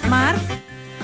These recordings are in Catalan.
Marc?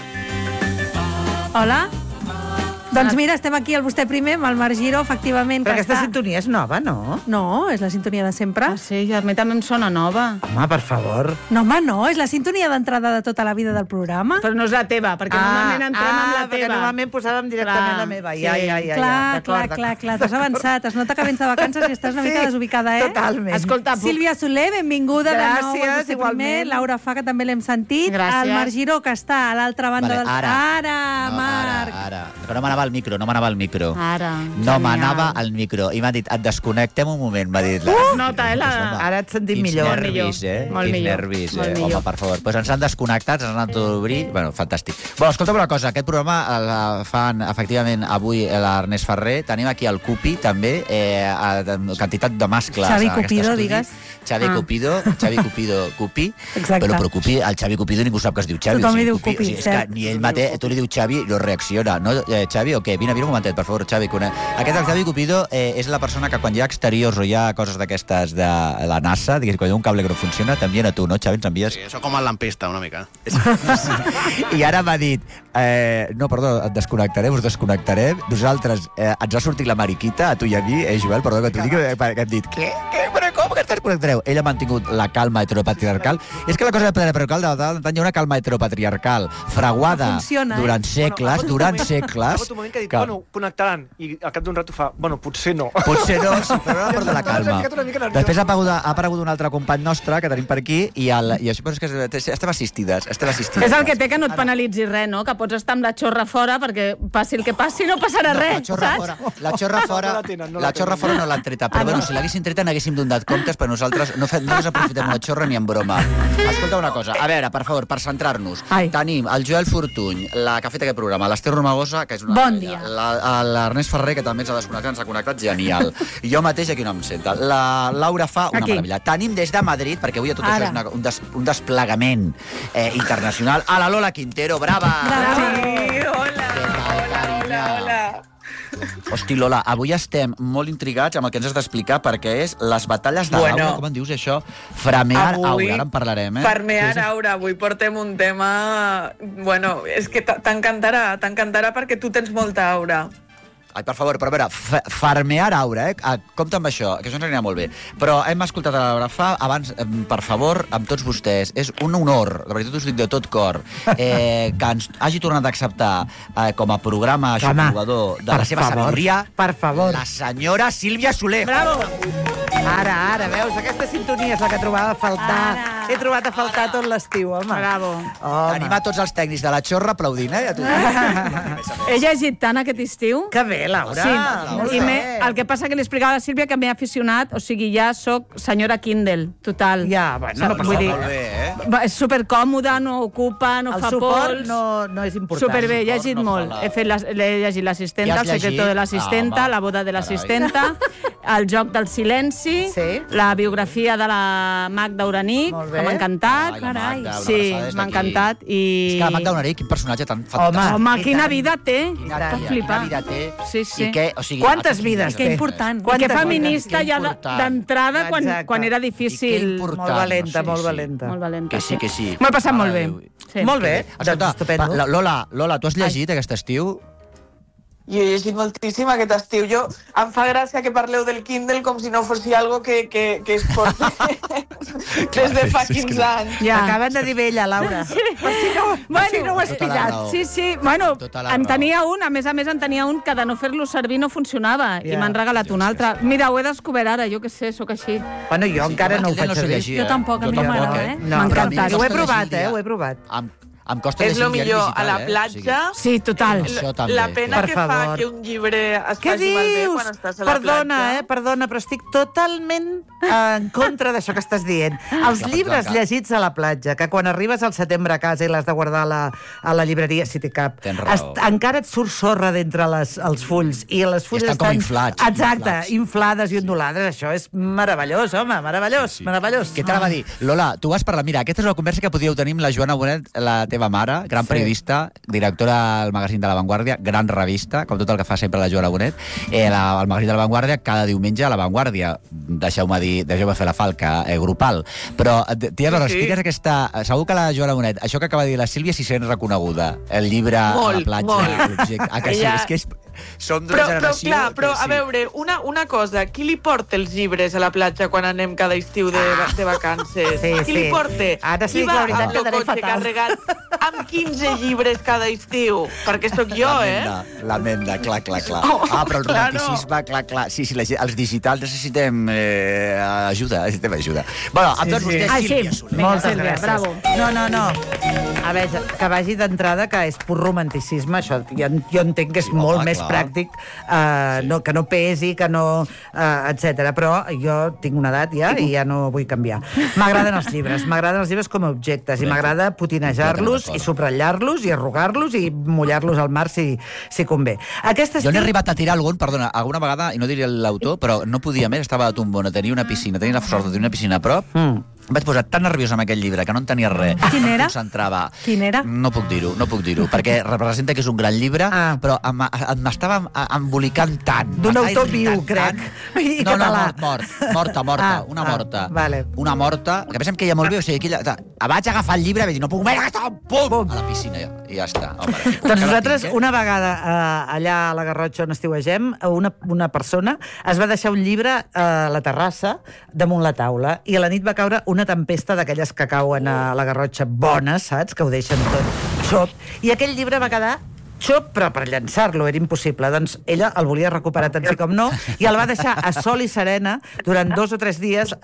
Hola? Doncs mira, estem aquí al Vostè Primer amb el Marc Giró, efectivament. Però aquesta sintonia és nova, no? No, és la sintonia de sempre. Ah, sí, a mi també em sona nova. Home, per favor. No, home, no, és la sintonia d'entrada de tota la vida del programa. Però no és la teva, perquè normalment entrem amb la perquè teva. normalment posàvem directament la meva. Ja. Clar, t'has avançat. Es nota que vens de vacances i estàs una mica desubicada, eh? Totalment. Escolta, Sílvia Soler, benvinguda de nou al Gràcies, Vostè Primer. igualment. Laura Fa, que també l'hem sentit. Gràcies. El Marc Giró, que està a l'altra banda del... Ara, Marc. Ara. Que no m'anava al micro. Ara. No m'anava al micro. I m'ha dit, et desconnectem un moment, m'ha dit. Es nota, Ara et sentim Quins millor. nervis, Molt Quins millor. nervis, Molt Home, millor. per favor. Doncs ens han desconnectat, ens han anat a obrir. Bueno, fantàstic. Bueno, escolta'm una cosa. Aquest programa el fan, efectivament, avui l'Ernest Ferrer. Tenim aquí el Cupi, també. Quantitat de mascles. Xavi en aquest Cupido, estudi. digues. Xavi Cupido, Cupi. Exacte. Però Cupi, el Xavi Cupido ningú sap que es diu Xavi. Tothom li diu Cupi, o sigui, és que cert. ni ell mateix, tu li diu Xavi i no reacciona. No, Xavi, o què? Vine un momentet, per favor, Xavi. Aquest, el Xavi Cupido, és la persona que quan hi ha exteriors o hi ha coses d'aquestes de la NASA, digués, quan hi ha un cable que no funciona, t'envien a tu, no, Xavi? Ens envies... Sí, això com el lampista, una mica. I ara m'ha dit, no, perdó, et desconnectarem, us desconnectarem. Nosaltres, ens ha sortit la mariquita, a tu i a mi, Joel, perdó que t'ho digui, que hem dit, què, però com que ens desconnectareu? Ell ha mantingut la calma heteropatriarcal. És que la cosa heteropatriarcal, de tant hi ha una calma heteropatriarcal fraguada durant segles, Ha hagut un moment que ha dit, bueno, connectaran, i al cap d'un rato fa, bueno, potser no. Potser no, sí, però no porta la calma. Una mica nerviós. Després ha aparegut un altre company nostre que tenim per aquí i això és que estem assistides. És el que té que no et penalitzi res, no? Que pots estar amb la xorra fora perquè passi el que passi no passarà res, saps? La xorra fora no l'han treta, però bueno, si l'haguessin treta n'haguéssim donat comptes, però nosaltres no desaprofitem una xorra ni en broma. Escolta una cosa, a veure, per favor, per centrar-nos, tenim el Joel Fortuny, la que ha fet aquest programa, l'Ester Romagosa, que és una... Bon dia. L'Ernest Ferrer, que també ens ha desconnectat, genial. I jo mateix aquí no em sento. La Laura Fa, una meravella. Tenim des de Madrid, perquè avui tot això és un desplegament internacional, a la Lola Quintero, brava! Sí, hola. Hosti, Lola, avui estem molt intrigats amb el que ens has d'explicar perquè és les batalles de Laura, com en dius això? Framear Aura, ara en parlarem, eh? Farmear Aura, avui portem un tema... Bueno, és que t'encantarà perquè tu tens molta aura. Ai, per favor, però a veure, farmear Aura, compta amb això, que això ens anirà molt bé. Però hem escoltat a Laura Fa, abans, per favor, amb tots vostès, és un honor, de veritat us dic de tot cor, que ens hagi tornat a acceptar com a programa jugador de la seva sabidoria, per favor, la senyora Sílvia Soler. Bravo! Ara, veus, aquesta sintonia és la que trobava a faltar. He trobat a faltar tot l'estiu, home. Bravo. Tenim a tots els tècnics de la xorra aplaudint, He llegit tant aquest estiu. Que bé, Laura. Sí, el que passa que li explicava a la Sílvia que m'he aficionat, o sigui, ja soc senyora Kindle, total. Ja, bueno, no passa molt bé, eh? És supercòmode, no ocupa, no fa pols. El suport no és important. Superbé, he llegit molt. He llegit l'assistenta, el secreto de l'assistenta, la boda de l'assistenta, el joc del silenci, la biografia de la Magda Uranic, que m'ha encantat. Sí, m'ha encantat. És que la Magda Uranic, quin personatge tan fantàstic. Home, quina vida té. Quina vida té. Sí. Quantes vides té? Que important. I que feminista ja d'entrada quan era difícil. Molt valenta, molt valenta. Que sí. M'ho he passat molt bé. Molt bé, doncs estupendo. Lola, tu has llegit aquest estiu? Jo he llegit moltíssim aquest estiu. Em fa gràcia que parleu del Kindle com si no fos algo que es porta des de fa 15 anys. Acaben de dir vella, Laura. Per si no ho has pillat. Sí. Bueno, en tenia un, a més en tenia un que de no fer-lo servir no funcionava i m'han regalat un altre. Mira, ho he descobert ara, jo què sé, sóc així. Bueno, jo encara no ho faig servir. Jo tampoc, a mi no m'agrada, M'ha encantat. Ho he provat. Em costa és el millor a la platja. Sí, total. La pena que fa que un llibre es faci malbé quan estàs a la platja. Perdona, però estic totalment en contra d'això que estàs dient. Els llibres llegits a la platja, que quan arribes al setembre a casa i l'has de guardar a la llibreria, si té cap, encara et surt sorra d'entre els fulls. I les fulles estan com inflats. Exacte, inflades i ondulades. Això és meravellós, home, meravellós. Què t'anava a dir? Lola, tu vas parlar... Mira, aquesta és una conversa que podíeu tenir amb la Joana Bonet, la teva mare, gran periodista, directora del magazín de La Vanguardia, gran revista, com tot el que fa sempre la Joana Bonet. El magazín de La Vanguardia, cada diumenge a La Vanguardia. Deixeu-me fer la falca, grupal. Però, tia, expliques aquesta... Segur que la Joana Bonet, això que acaba de dir la Sílvia, si sent reconeguda. El llibre a la platja, l'objecte... Ah, que sí, és que som d'una generació... Però, a veure, una cosa, qui li porta els llibres a la platja quan anem cada estiu de vacances? Qui li porta? Ara sí, la veritat quedaré fatal. Carregat amb 15 llibres cada estiu? Perquè sóc jo, La menda, clar. Però el romanticisme, clar. Sí, els digitals necessitem ajuda. Bueno, amb tots vostès, Sílvia Soler. Moltes gràcies. Bravo. No. A veure, que vagi d'entrada que és pur romanticisme, això. Jo entenc que és molt més pràctic, que no pesi, que no... etc. Però jo tinc una edat ja i ja no vull canviar. M'agraden els llibres com a objectes i m'agrada potinejar-los i subratllar-los i arrugar-los i mullar-los al mar si convé. Jo n'he arribat a tirar alguna vegada, i no diré l'autor, però no podia més, estava a Tombona, tenia una piscina, tenia la sort de tenir una piscina a prop. Em vaig posar tan nerviós amb aquell llibre que no entenia res. Quin era? Concentrava. Quin era? No puc dir-ho, perquè representa que és un gran llibre, però m'estava embolicant tant. D'un autor viu, crec. No, morta. Una morta. Vale. Una morta, que pensem que ella molt bé, o sigui, vaig agafar el llibre i vaig dir, no puc més, pum! A la piscina, i ja està. Doncs nosaltres, una vegada allà a la Garrotxa on estiuegem, una persona es va deixar un llibre a la terrassa damunt la taula i a la nit va caure una tempesta d'aquelles que cauen a la Garrotxa bones, saps? Que ho deixen tot xop. I aquell llibre va quedar xop, però per llançar-lo era impossible. Doncs ella el volia recuperar tant sí com no i el va deixar a sol i serena durant 2 o 3 dies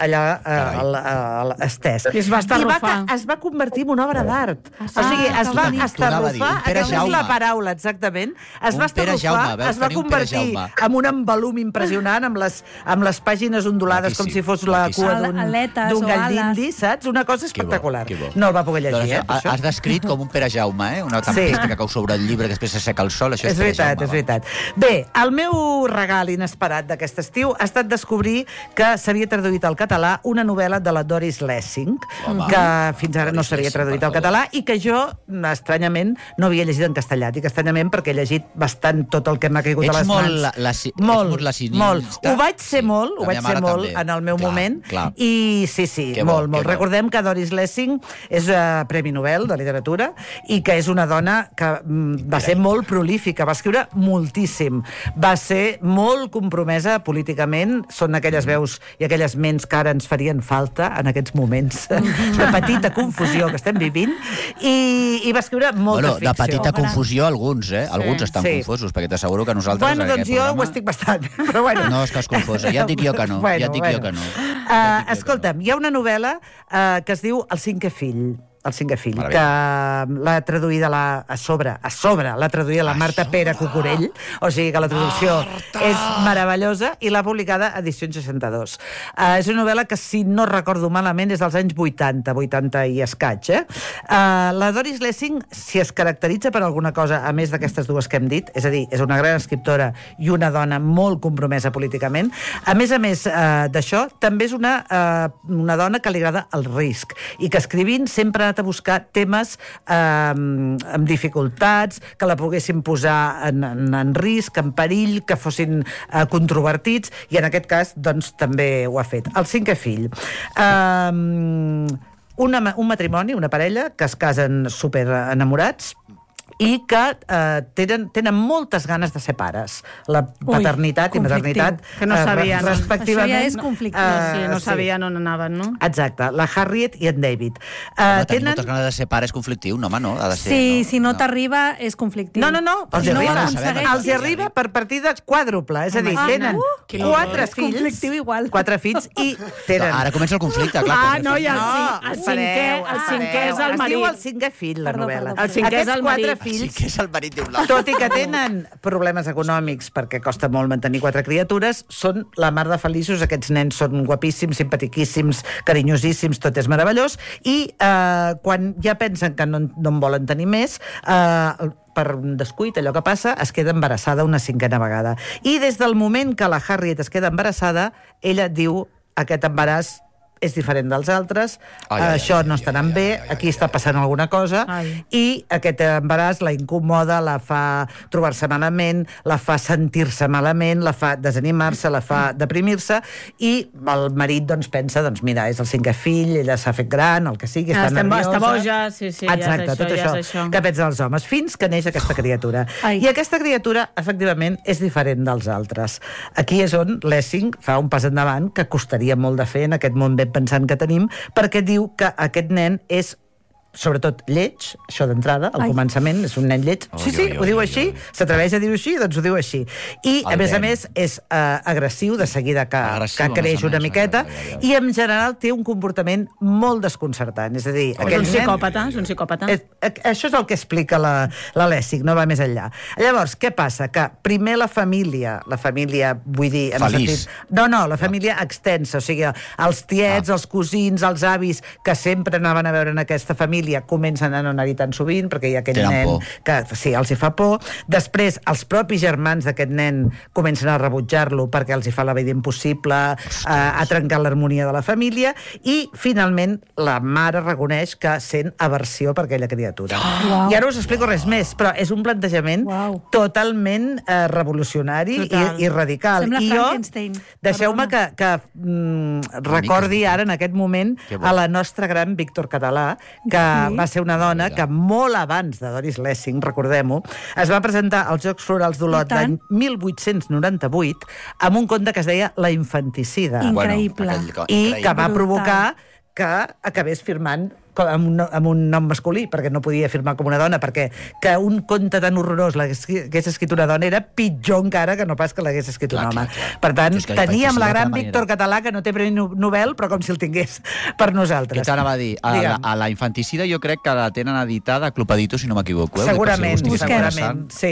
allà estès. I es va estarrufar. Es va convertir en una obra d'art. O sigui, es va estarrufar, aquesta és la paraula, exactament. Es va estarrufar, es va convertir en un embalum impressionant amb les pàgines ondulades com si fos la cua d'un gall d'indi, saps? Una cosa espectacular. No el va poder llegir, Has descrit com un Pere Jaume, una tempesta que cau sobre el llibre que després s'asseca el sol, això és veritat. Bé, el meu regal inesperat d'aquest estiu ha estat descobrir que s'havia traduït al català una novel·la de la Doris Lessing, que fins ara no s'havia traduït al català i que jo, estranyament, no havia llegit en castellà. Dic estranyament perquè he llegit bastant tot el que m'ha caigut a les mans. Molt. Ho vaig ser molt en el meu moment i sí, molt. Recordem que Doris Lessing és Premi Nobel de Literatura i que és una dona que va ser molt prolífica, va escriure moltíssim, va ser molt compromesa políticament, són aquelles veus i aquelles ments que ara ens farien falta en aquests moments de petita confusió que estem vivint, i va escriure molta ficció. De petita confusió alguns, Alguns estan confosos, perquè t'asseguro que nosaltres... Bueno, doncs jo ho estic bastant, però bueno. No estàs confosa, ja et dic jo que no. Escolta'm, hi ha una novel·la que es diu El cinquè fill, que l'ha traduïda a sobre l'ha traduïda la Marta Pere Cucurell, o sigui que la traducció és meravellosa i l'ha publicada a Edicions 62. És una novel·la que, si no recordo malament, és dels anys 80 i escaig. La Doris Lessing, si es caracteritza per alguna cosa, a més d'aquestes dues que hem dit, és a dir, és una gran escriptora i una dona molt compromesa políticament, a més d'això, també és una dona que li agrada el risc i que escrivint sempre ha anat a buscar temes amb dificultats, que la poguessin posar en risc, en perill, que fossin controvertits, i en aquest cas, doncs, també ho ha fet. El cinquè fill. Un matrimoni, una parella, que es casen super enamorats, i que tenen moltes ganes de ser pares. La paternitat i maternitat que no sabien, respectivament. Això ja és conflictiu. No sabien on anaven, no? Exacte, la Harriet i en David. Tenir moltes ganes de ser pare és conflictiu, no, home, no? Sí, si no t'arriba és conflictiu. No, els arriba per partida quàdruple, és a dir, tenen 4 fills. Conflictiu igual. 4 fills i tenen... Ara comença el conflicte, clar. No, i el cinquè és el marit. Es diu el cinquè fill, la novel·la. El cinquè és el marit. Sí que és el marit d'un l'altre. Tot i que tenen problemes econòmics perquè costa molt mantenir 4 criatures, són la mar de feliços. Aquests nens són guapíssims, simpatiquíssims, carinyosíssims, tot és meravellós, i quan ja pensen que no en volen tenir més, per un descuit, allò que passa, es queda embarassada una 5a vegada. I des del moment que la Harriet es queda embarassada, ella diu: aquest embaràs és diferent dels altres, això no està anant bé, aquí està passant alguna cosa, i aquest embaràs la incomoda, la fa trobar-se malament, la fa sentir-se malament, la fa desanimar-se, la fa deprimir-se, i el marit doncs pensa, doncs mira, és el 5è fill, ella s'ha fet gran, el que sigui, està nerviosa. Està boja, sí, exacte, tot això que pensen els homes, fins que neix aquesta criatura. I aquesta criatura, efectivament, és diferent dels altres. Aquí és on Lessing fa un pas endavant que costaria molt de fer en aquest món ben pensant que tenim, perquè diu que aquest nen és sobretot lleig, això d'entrada, al començament, és un nen lleig. Sí, ho diu així, s'atreveix a dir-ho així, doncs ho diu així. I, a més, és agressiu, de seguida que creix una miqueta, i en general té un comportament molt desconcertant. És a dir, és un psicòpata. Això és el que explica la Lessing, no va més enllà. Llavors, què passa? Que primer la família, vull dir... Feliç. No, la família extensa, o sigui, els tiets, els cosins, els avis, que sempre anaven a veure en aquesta família, comencen a no anar-hi tan sovint, perquè hi ha aquell nen que sí, els hi fa por. Després, els propis germans d'aquest nen comencen a rebutjar-lo perquè els hi fa la vida impossible, ha trencat l'harmonia de la família, i finalment la mare reconeix que sent aversió per aquella criatura. I ara us explico res més, però és un plantejament totalment revolucionari i radical. Sembla I jo, Frankenstein. deixeu-me que recordi ara en aquest moment a la nostra gran Víctor Català, que va ser una dona que molt abans de Doris Lessing, recordem-ho, es va presentar als Jocs Florals d'Olot l'any 1898 amb un conte que es deia La infanticida. Increïble. I que va provocar que acabés firmant amb un nom masculí, perquè no podia firmar com una dona, perquè que un conte tan horrorós l'hagués escrit una dona era pitjor encara que no pas que l'hagués escrit un home. Per tant, teníem la gran Víctor Català, que no té Premi Nobel, però com si el tingués per nosaltres. Què t'anava a dir? A la infanticida jo crec que la tenen editada a Clupadito, si no m'equivoco. Segurament. Sí.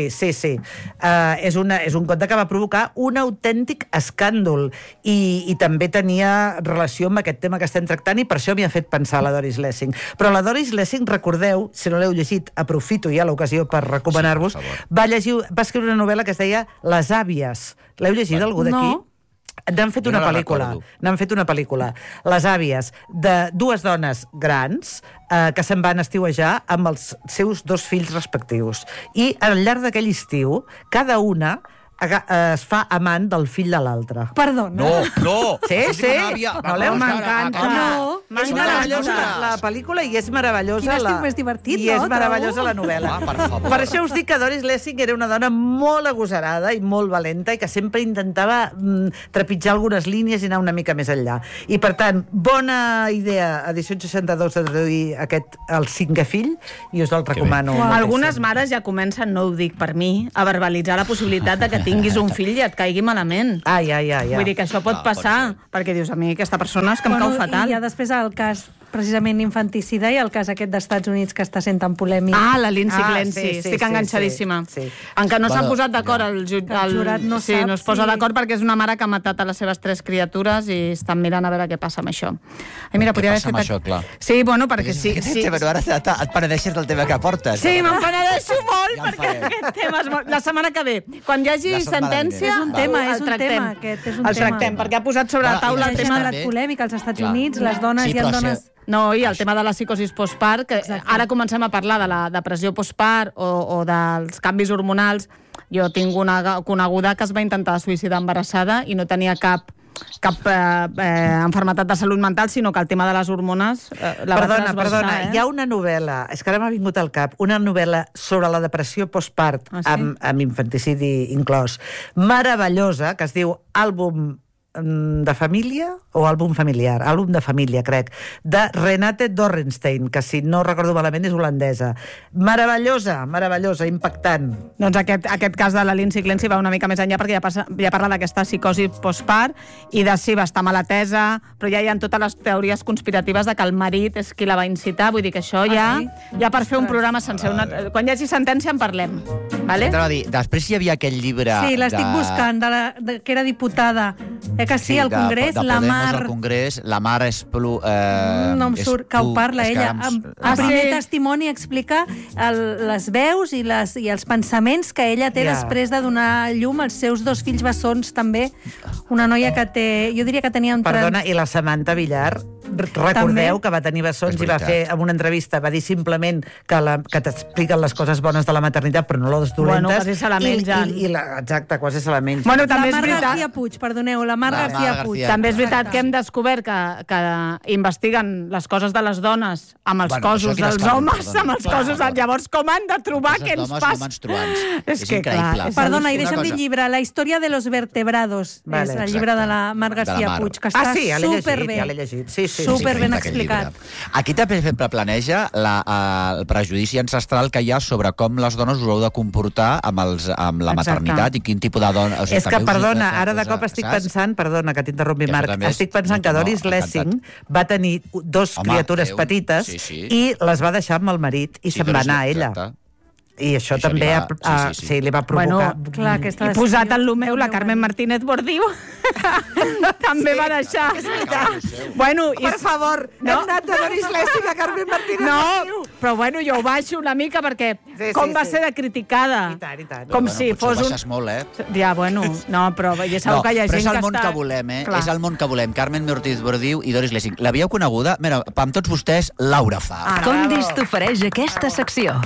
És un conte que va provocar un autèntic escàndol, i també tenia relació amb aquest tema que estem tractant, i per això m'hi ha fet pensar la Doris Lessing. Però la Doris Lessing, recordeu, si no l'heu llegit, aprofito ja l'ocasió per recomanar-vos, va escriure una novel·la que es deia Les àvies. L'heu llegit, algú d'aquí? No. N'han fet una pel·lícula. Les àvies, de dues dones grans que se'n van estiuejar amb els seus 2 fills respectius. I al llarg d'aquell estiu, cada una es fa amant del fill de l'altre. Perdona. No. Sí. M'encanta. És meravellosa la pel·lícula i és meravellosa Quin estiu més divertit, i és meravellosa la novel·la. Per això us dic que Doris Lessing era una dona molt agosarada i molt valenta, i que sempre intentava trepitjar algunes línies i anar una mica més enllà. I per tant, bona idea a 1862 de traduir el 5è fill, i us el recomano. Algunes mares ja comencen, no ho dic per mi, a verbalitzar la possibilitat de que tinguis un fill i et caigui malament. Vull dir que això pot passar, perquè dius, a mi aquesta persona és que em cau fatal. I ja després el cas precisament infanticida i el cas aquest d'Estats Units que està sent tan polèmic. La Lindsay Clancy, estic enganxadíssima. Encara no s'han posat d'acord, el jurat no es posa d'acord perquè és una mare que ha matat a les seves 3 criatures i estan mirant a veure què passa amb això. Què passa amb això, clar? Sí, bueno, perquè sí. Però ara et penedeixes del tema que portes. Sí, me'n penedeixo molt perquè aquest tema és molt... La setmana que ve, quan hi hagi sentència... És un tema aquest, és un tema. El tractem, perquè ha posat sobre la taula el tema... Ha generat polèmica als Estats Units, les dones hi ha dones... No, i el tema de la psicosis postpart, que ara comencem a parlar de la depressió postpart o dels canvis hormonals. Jo tinc una coneguda que es va intentar suïcidar embarassada i no tenia cap enfermetat de salut mental, sinó que el tema de les hormones la va trasbalsar. Perdona, hi ha una novel·la, és que ara m'ha vingut al cap, una novel·la sobre la depressió postpart, amb infanticidi inclòs, meravellosa, que es diu Àlbum de família o àlbum familiar? Àlbum de família, crec, de Renate Dorrenstein, que si no recordo malament és holandesa. Meravellosa, impactant. Doncs aquest cas de la Lindsay Clancy va una mica més enllà, perquè ja parla d'aquesta psicosi postpart i de si va estar mal atesa, però ja hi ha totes les teories conspiratives de que el marit és qui la va incitar, vull dir que això ja per fer un programa sencer. Quan hi hagi sentència en parlem. Després hi havia aquell llibre... Sí, l'estic buscant, que era diputada. Que sí, al Congrés, la Mar... La Mar és... No em surt, que ho parla ella. El primer testimoni explica les veus i els pensaments que ella té després de donar llum als seus 2 fills bessons, també. Una noia que té... Jo diria que tenia... Perdona, i la Samantha Villar recordeu que va tenir bessons i va fer, en una entrevista, va dir simplement que t'expliquen les coses bones de la maternitat, però no les dolentes. Bueno, quasi se la mengen. Exacte, quasi se la mengen. Bueno, també la és veritat... García Puig, perdoneu, la Mar García Puig. També és veritat que hem descobert que investiguen les coses de les dones amb els cossos dels homes, amb els cossos... Llavors, com han de trobar què ens passa? És increïble. Perdona, i deixa'm dir el llibre, La història de los vertebrados, és el llibre de la Mar García Puig, que està superbé. Ja l'he llegit, sí. Superben explicat. Aquí també sempre planeja el prejudici ancestral que hi ha sobre com les dones us heu de comportar amb la maternitat i quin tipus de dona... És que, perdona, ara de cop estic pensant, perdona que t'interrompi, Marc, estic pensant que Doris Lessing va tenir dos criatures petites i les va deixar amb el marit i se'n va anar a ella. I això també li va provocar... I posat en lo meu, la Carmen Martínez Bordiu també va deixar... Per favor, hem anat de Doris Lessing a Carmen Martínez Bordiu. No, però bueno, jo ho baixo una mica perquè com va ser de criticada. I tant. Com si fos un... Potser ho baixes molt, eh? Ja, bueno, no, però ja sabeu que hi ha gent que està... Però és el món que volem, eh? És el món que volem. Carmen Martínez Bordiu i Doris Lessing. L'havíeu coneguda? Mira, amb tots vostès, Laura Fa. Condis t'ofereix aquesta secció.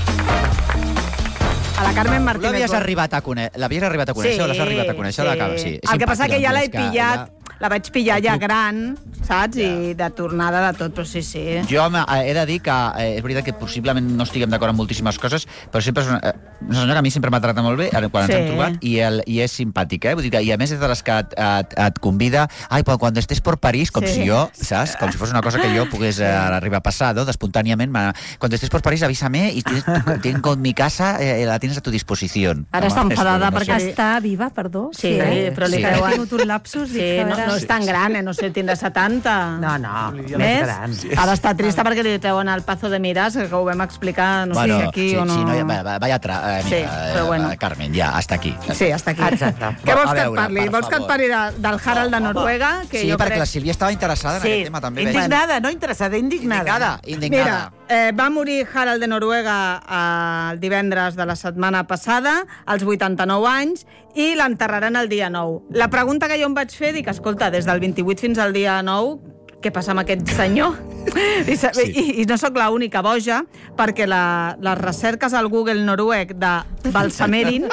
A la Carmen Martínez. L'havies arribat a conèixer o l'has arribat a conèixer? Sí. El que passa que ja l'he pillat, la vaig pillar ja gran, saps? I de tornada de tot, però sí. Jo he de dir que és veritat que possiblement no estiguem d'acord amb moltíssimes coses, però sempre és una senyora que a mi sempre m'ha tratat molt bé quan ens hem trobat i és simpàtica, eh? Vull dir que, i a més és de les que et convida, però quan estés por París, com si jo, saps? Com si fos una cosa que jo pogués arribar a passar, no? Espontàniament, quan estés por París avísame y tengo mi casa, la tienes a tu disposición. Ara està enfadada perquè... Està viva, perdó. Sí, però li ha tingut un lapsus. No és tan gran, no sé, tindrà 70. No, més gran. Ha d'estar trista perquè li treuen el Pazo de Miras, que ho vam explicar, no sé si aquí o no... Vaya Carmen, ja, hasta aquí. Sí, hasta aquí. Exacte. Què vols que et parli? Vols que et parli del Harald de Noruega? Sí, perquè la Sílvia estava interessada en aquest tema també. Indignada, no interessada, indignada. Mira, va morir Harald de Noruega el divendres de la setmana passada, als 89 anys, i l'enterraran el dia 9. La pregunta que jo em vaig fer, dic, escolta, des del 28 fins al dia 9, què passa amb aquest senyor? I no sóc l'única boja, perquè les recerques al Google noruec de balsamerin,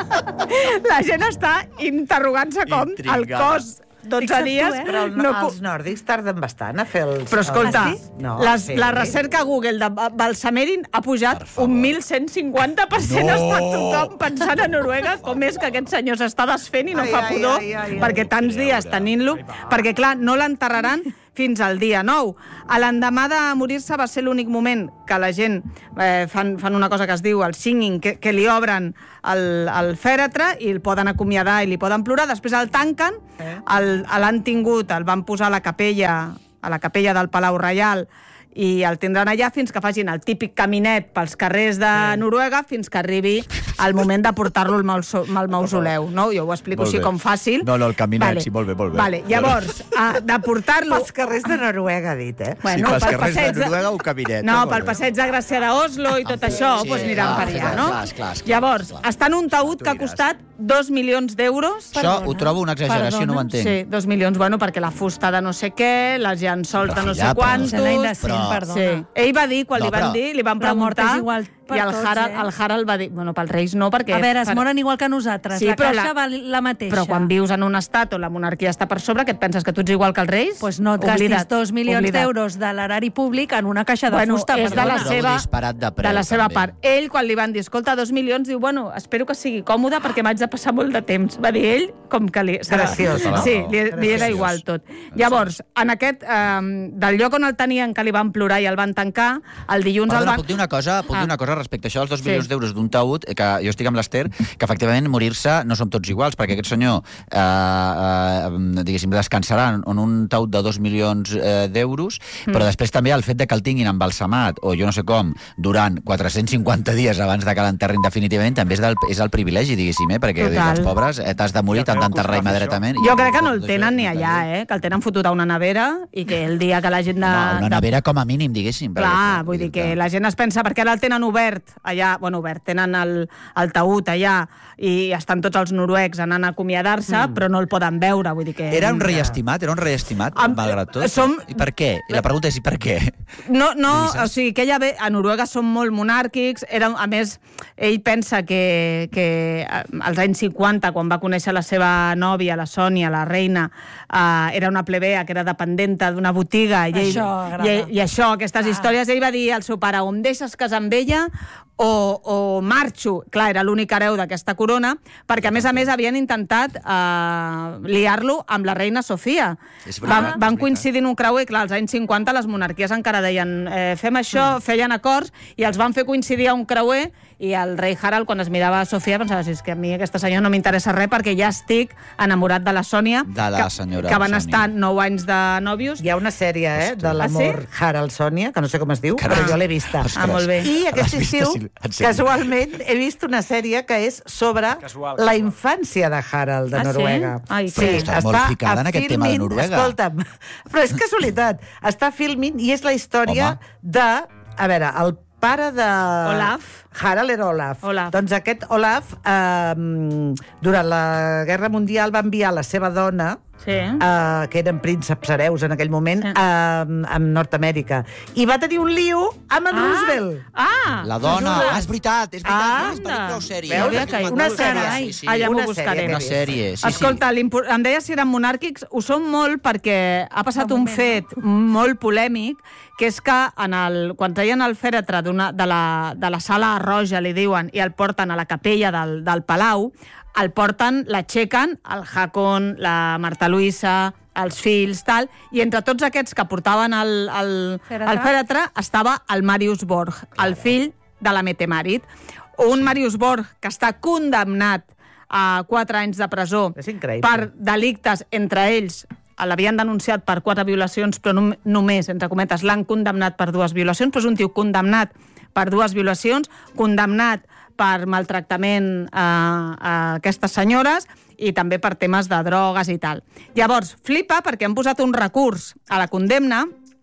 la gent està interrogant-se com el cos 12 dies... Però els nòrdics tarden bastant a fer els... Però escolta, la recerca Google de balsamerin ha pujat un 1.150%. Està tothom pensant a Noruega com és que aquest senyor s'està desfent i no fa pudor, perquè tants dies tenint-lo... Perquè, clar, no l'enterraran fins al dia 9. A l'endemà de morir-se va ser l'únic moment que la gent fan una cosa que es diu el singing, que li obren el fèretre i el poden acomiadar i li poden plorar, després el tanquen, l'han tingut, el van posar a la capella del Palau Reial i el tindran allà fins que facin el típic caminet pels carrers de Noruega fins que arribi el moment de portar-lo al mausoleu. No? Jo ho explico així com fàcil. No, el caminet, sí, molt bé. Llavors, de portar-lo... Pels carrers de Noruega, ha dit, eh? Sí, pels carrers de Noruega un caminet. No, pel passeig de Gràcia d'Oslo i tot això, doncs aniran per allà, no? Llavors, està en un taüt que ha costat 2 milions d'euros. Això ho trobo una exageració, no ho entenc. Sí, 2 milions, bueno, perquè la fusta de no sé què, les llençols de no sé quantos... Sí. Ell va dir, quan li van dir, li van preguntar, i el Harald va dir, bueno, pels Reis no, perquè... A veure, es moren igual que nosaltres, la caixa va la mateixa. Però quan vius en un estat on la monarquia està per sobre, que et penses que tu ets igual que els Reis? Doncs no et gastis 2 milions d'euros de l'erari públic en una caixa de fusta. És de la seva part. Ell, quan li van dir, escolta, 2 milions, diu, bueno, espero que sigui còmode perquè m'haig de passar molt de temps. Va dir ell, com que li... Graciós, no? Sí, li era igual tot. Llavors, en aquest, del lloc on el tenien, que li van plorar i el van tancar, el dilluns el van... Puc dir una cosa respecte a això dels 2 milions d'euros d'un taüt, que jo estic amb l'Ester, que efectivament morir-se no som tots iguals, perquè aquest senyor, diguéssim, descansarà en un taüt de 2 milions d'euros, però després també el fet de que el tinguin embalsamat, o jo no sé com, durant 450 dies abans de que l'enterrin definitivament, també és el privilegi, diguéssim, perquè els pobres t'has de morir, t'han d'enterrar immediatament. Jo crec que no el tenen ni allà, que el tenen fotut a una nevera i que el dia que la gent... Una nevera com a mínim, diguéssim. Clar, vull dir que la gent es pensa, perquè ara el tenen obert allà, bueno, obert, tenen el taüt allà i estan tots els noruecs anant a acomiadar-se, però no el poden veure, vull dir que... Era un rei estimat, malgrat tot? I per què? I la pregunta és, i per què? No, o sigui, que ella ve... A Noruega són molt monàrquics, a més, ell pensa que als anys 50, quan va conèixer la seva nòvia, la Sònia, la reina, era una plebea que era dependenta d'una botiga, i això, aquestes històries, ell va dir al seu pare, o em deixes casar amb ella o marxo. Clar, era l'únic hereu d'aquesta corona, perquè a més havien intentat liar-lo amb la reina Sofia. Van coincidir en un creuer, clar, als anys 50 les monarquies encara deien fem això, feien acords, i els van fer coincidir a un creuer, i el rei Harald, quan es mirava a Sofia, pensava, és que a mi aquesta senyora no m'interessa res perquè ja estic enamorat de la Sònia, que van estar 9 anys de nòvios. Hi ha una sèrie, de l'amor Harald-Sònia, que no sé com es diu, però jo l'he vista. Molt bé. I aquest estiu, casualment, he vist una sèrie que és sobre la infància de Harald de Noruega. Sí, està molt ficada en aquest tema de Noruega. Escolta'm, però és casualitat. Està filmint i és la història de... A veure, el pare de... Olaf. Harald era Olaf. Doncs aquest Olaf, durant la Guerra Mundial, va enviar la seva dona, que eren prínceps hereus en aquell moment, a Nord-Amèrica. I va tenir un lío amb en Roosevelt. La dona, és veritat, és prou sèrie. Una sèrie. Allà m'ho buscaré. Una sèrie, sí. Escolta, em deia si eren monàrquics, ho són molt perquè ha passat un fet molt polèmic, que és que quan traien el fèretre de la sala roja, li diuen, i el porten a la capella del Palau, el porten, l'aixequen, el Hakon, la Marta Luisa, els fills, tal, i entre tots aquests que portaven el fèretre estava el Marius Borg, el fill de la Mette-Marit. Un Marius Borg que està condemnat a 4 anys de presó per delictes, entre ells l'havien denunciat per 4 violacions, però només, entre cometes, l'han condemnat per 2 violacions, però és un tio condemnat per 2 violacions, condemnat per maltractament a aquestes senyores i també per temes de drogues i tal. Llavors, flipa perquè han posat un recurs a la condemna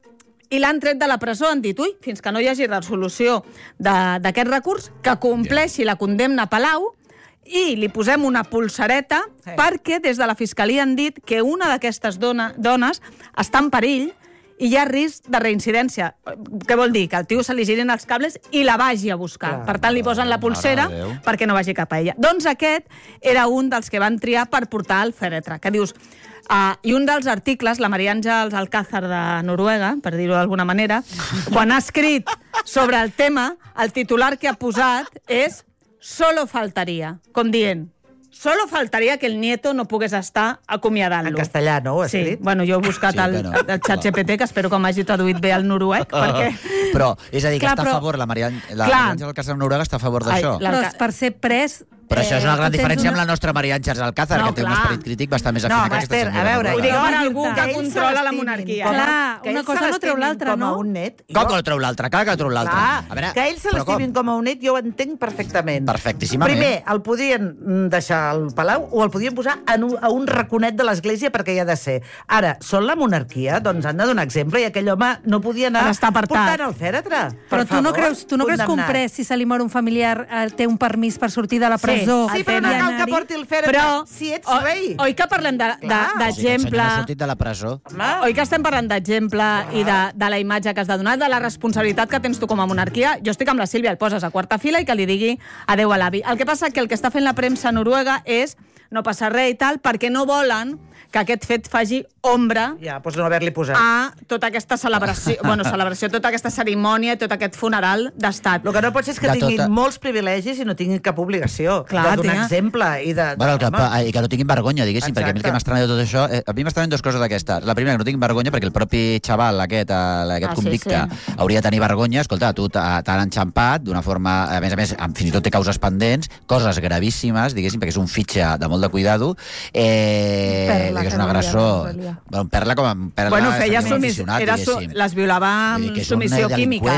i l'han tret de la presó, han dit, fins que no hi hagi resolució d'aquest recurs, que compleixi la condemna a Palau i li posem una polsareta perquè des de la Fiscalia han dit que una d'aquestes dones està en perill i hi ha risc de reincidència. Què vol dir? Que el tio se li girin els cables i la vagi a buscar. Per tant, li posen la pulsera perquè no vagi cap a ella. Doncs aquest era un dels que van triar per portar el fèretre. Que dius... I un dels articles, la Maria Àngels Alcázar de Noruega, per dir-ho d'alguna manera, quan ha escrit sobre el tema, el titular que ha posat és «Solo faltaría», com dient... Solo faltaria que el nieto no pogués estar acomiadant-lo. En castellà, no? Ho has escrit? Sí, bueno, jo he buscat el xat GPT, que espero que m'hagi traduït bé al noruec, perquè... Però, és a dir, que està a favor, la Maria Àngels Alcázar de Noruega està a favor d'això. Però per ser pres... Però això és una gran diferència amb la nostra Maria Àngels Alcázar, que té un esperit crític bastant més afí que aquesta senyora. A veure, ho dic per algú que controla la monarquia. Clar, una cosa no treu l'altra, no? Com que no treu l'altra? Clar que no treu l'altra. Que ells se l'estimin com a un net, jo ho entenc perfectament. Perfectíssimament. Primer, el podien deixar al Palau o el podien posar a un raconet de l'església perquè hi ha de ser. Ara, són la monarquia, doncs han de donar exemple, i aquell home no podia anar portant el fèretre. Però tu no creus que un pres, si se li mor un familiar, té un permís per sortir de la presó? Sí, però no cal que porti el fèretre si ets rei. Oi que parlem d'exemple... Ha sortit de la presó. Oi que estem parlant d'exemple i de la imatge que has de donar, de la responsabilitat que tens tu com a monarquia? Jo estic amb la Sílvia, el poses a quarta fila i que li digui adeu a l'avi. El que passa que el que està fent la premsa noruega és no passa res i tal, perquè no volen que aquest fet faci ombra doncs no haver-li posat a tota aquesta celebració, tota aquesta cerimònia i tot aquest funeral d'estat. El que no pot ser és que tinguin molts privilegis i no tinguin cap obligació de donar exemple i de... I que no tinguin vergonya, diguéssim, perquè a mi el que m'estranya de tot això... A mi m'estranyen 2 coses d'aquestes. La primera, que no tinguin vergonya, perquè el propi xaval, aquest convicte, hauria de tenir vergonya. Escolta, tu t'han enxampat d'una forma... A més, fins i tot té causes pendents, coses gravíssimes, diguéssim, perquè és un fitxe de molt de cuidado, que és un agressor. Perla com a... Bueno, feia les violava amb submissió química,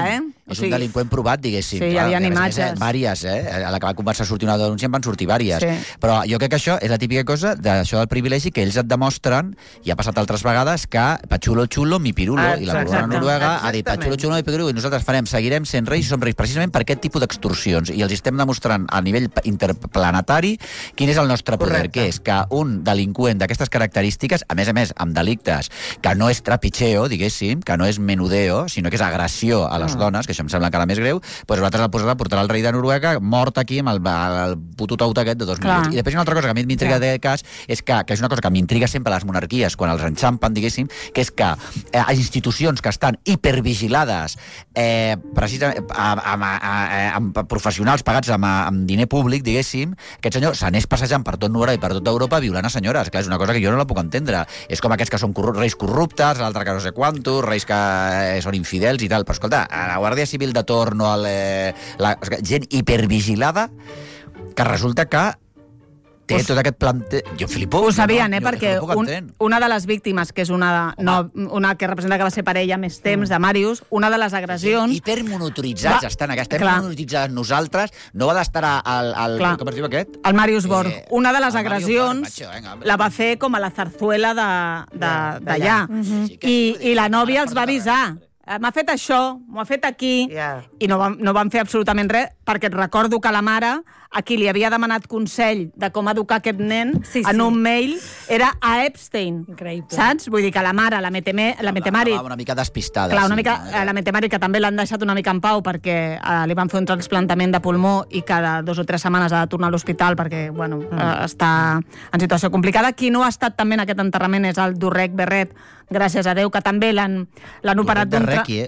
És un delinqüent provat, diguéssim. Sí, hi havia imatges. Vàries, a la que va començar a sortir una denúncia en van sortir vàries. Però jo crec que això és la típica cosa d'això del privilegi, que ells et demostren, i ha passat altres vegades, que pa xulo xulo mi pirulo, i la corona noruega ha dit pa xulo xulo mi pirulo, i nosaltres seguirem sent reis i som reis precisament per aquest tipus d'extorsions, i els estem demostrant a nivell interplanetari quin és el nostre poder, que és que un delinqüent d'aquestes característiques, a més, amb delictes, que no és trepitxeo, diguéssim, que no és menudeo, sinó que és agressió a les dones, que això em sembla encara més greu, doncs nosaltres el portarà el rei de Noruega mort aquí amb el puto tout aquest de 2 minuts. I després una altra cosa que a mi m'intriga de cas és que és una cosa que m'intriga sempre a les monarquies quan els enxampen, diguéssim, que és que a institucions que estan hipervigilades precisament amb professionals pagats amb diner públic, diguéssim, aquest senyor s'anés passejant per tot Noruega i per tota Europa violant a senyores. Clar, és una cosa que jo no la puc entendre. És com aquests que són reis corruptes, l'altre que no sé quantos, reis que són infidels i tal. Però escolta, a la Guàrdia Civil de torn o gent hipervigilada que resulta que té tot aquest plante... Jo flipo. Ho sabien, perquè una de les víctimes, que és una que representa que va ser parella més temps, de Màrius, una de les agressions... Hipermonitoritzats estan, que estem monitoritzats nosaltres, no va d'estar al... Com es diu aquest? El Màrius Borg. Una de les agressions la va fer com a la zarzuela d'allà. I la nòvia els va avisar. M'ha fet això, m'ho ha fet aquí, i no van fer absolutament res, perquè et recordo que la mare, a qui li havia demanat consell de com educar aquest nen, en un mail, era a Epstein. Increïble. Saps? Vull dir que la mare, la Mette-Marit... Una mica despistada. Clar, la Mette-Marit, que també l'han deixat una mica en pau perquè li van fer un trasplantament de pulmó i cada 2 o 3 setmanes ha de tornar a l'hospital perquè, bueno, està en situació complicada. Qui no ha estat també en aquest enterrament és el Durek Verret, gràcies a Déu, que també l'han operat d'un...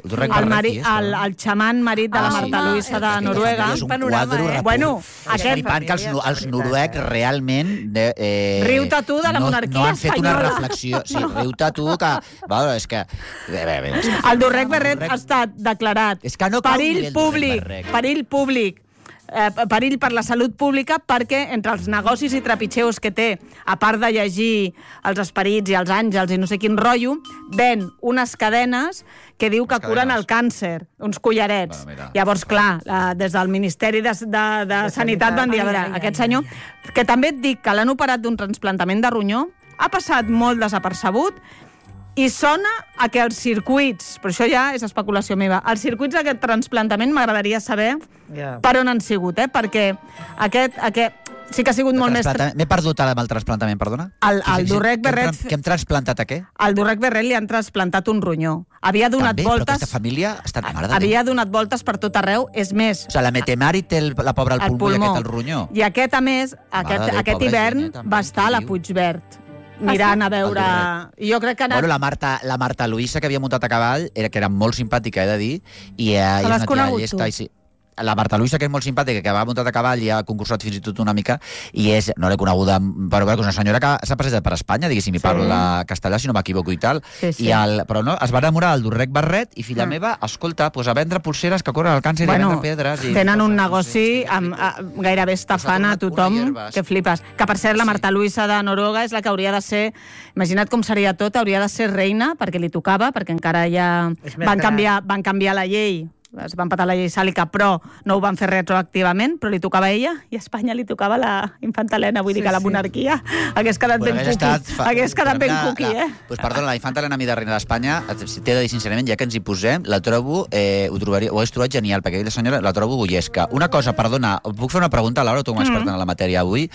El xaman marit de la Marta Luisa de Noruega. És un quadre bueno, és flipant que els noruecs realment... Riu-te tu de la monarquia espanyola. No han fet una reflexió. Sí, riu-te tu que... És que... El Durek Verret ha estat declarat perill públic, perill per la salut pública, perquè entre els negocis i trepitxeus que té, a part de llegir els esperits i els àngels i no sé quin rotllo, ven unes cadenes que diu que curen el càncer, uns collarets. Llavors, clar, des del Ministeri de Sanitat van dir, a veure, aquest senyor, que també et dic que l'han operat d'un trasplantament de ronyó, ha passat molt desapercebut, i sona a que els circuits, però això ja és especulació meva, els circuits d'aquest trasplantament m'agradaria saber per on han sigut, perquè aquest sí que ha sigut molt més... M'he perdut amb el trasplantament, perdona? El Durek Verret... Que hem transplantat a què? Al Durek Verret li han transplantat un ronyó. Havia donat voltes... Però aquesta família ha estat mare de Déu. Havia donat voltes per tot arreu, és més... O sigui, la Mette-Marit té la pobra al pulmó i aquest el ronyó. I aquest, a més, aquest hivern va estar a la Puigverd, mirant a veure... Jo crec que... Bueno, la Marta Luisa, que havia muntat a cavall, que era molt simpàtica, he de dir, i l'has conegut tu? La Marta Luisa, que és molt simpàtica, que va muntat a cavall i ha concursat fins i tot una mica, i no l'he coneguda, però és una senyora que s'ha passejat per Espanya, diguéssim, i parla castellà, si no m'equivoco i tal, però no, es va enamorar del Durek Verret, i filla meva, escolta, a vendre pulseres que corren el càncer i vendre pedres. Tenen un negoci gairebé estafant a tothom, que flipes. Que, per cert, la Marta Luisa de Noruega és la que hauria de ser, imagina't com seria tot, hauria de ser reina, perquè li tocava, perquè encara ja van canviar la llei, es va empatar la llei sàlica, però no ho van fer retroactivament, però li tocava a ella i a Espanya li tocava la infanta Helena, vull dir que la monarquia hagués quedat ben cuqui, Doncs perdona, la infanta Helena, mi de reina d'Espanya, t'he de dir sincerament, ja que ens hi posem, la trobo, ho he trobat genial, perquè aquella senyora la trobo bullesca. Una cosa, perdona, puc fer una pregunta, Laura, tu com a experta en la matèria avui?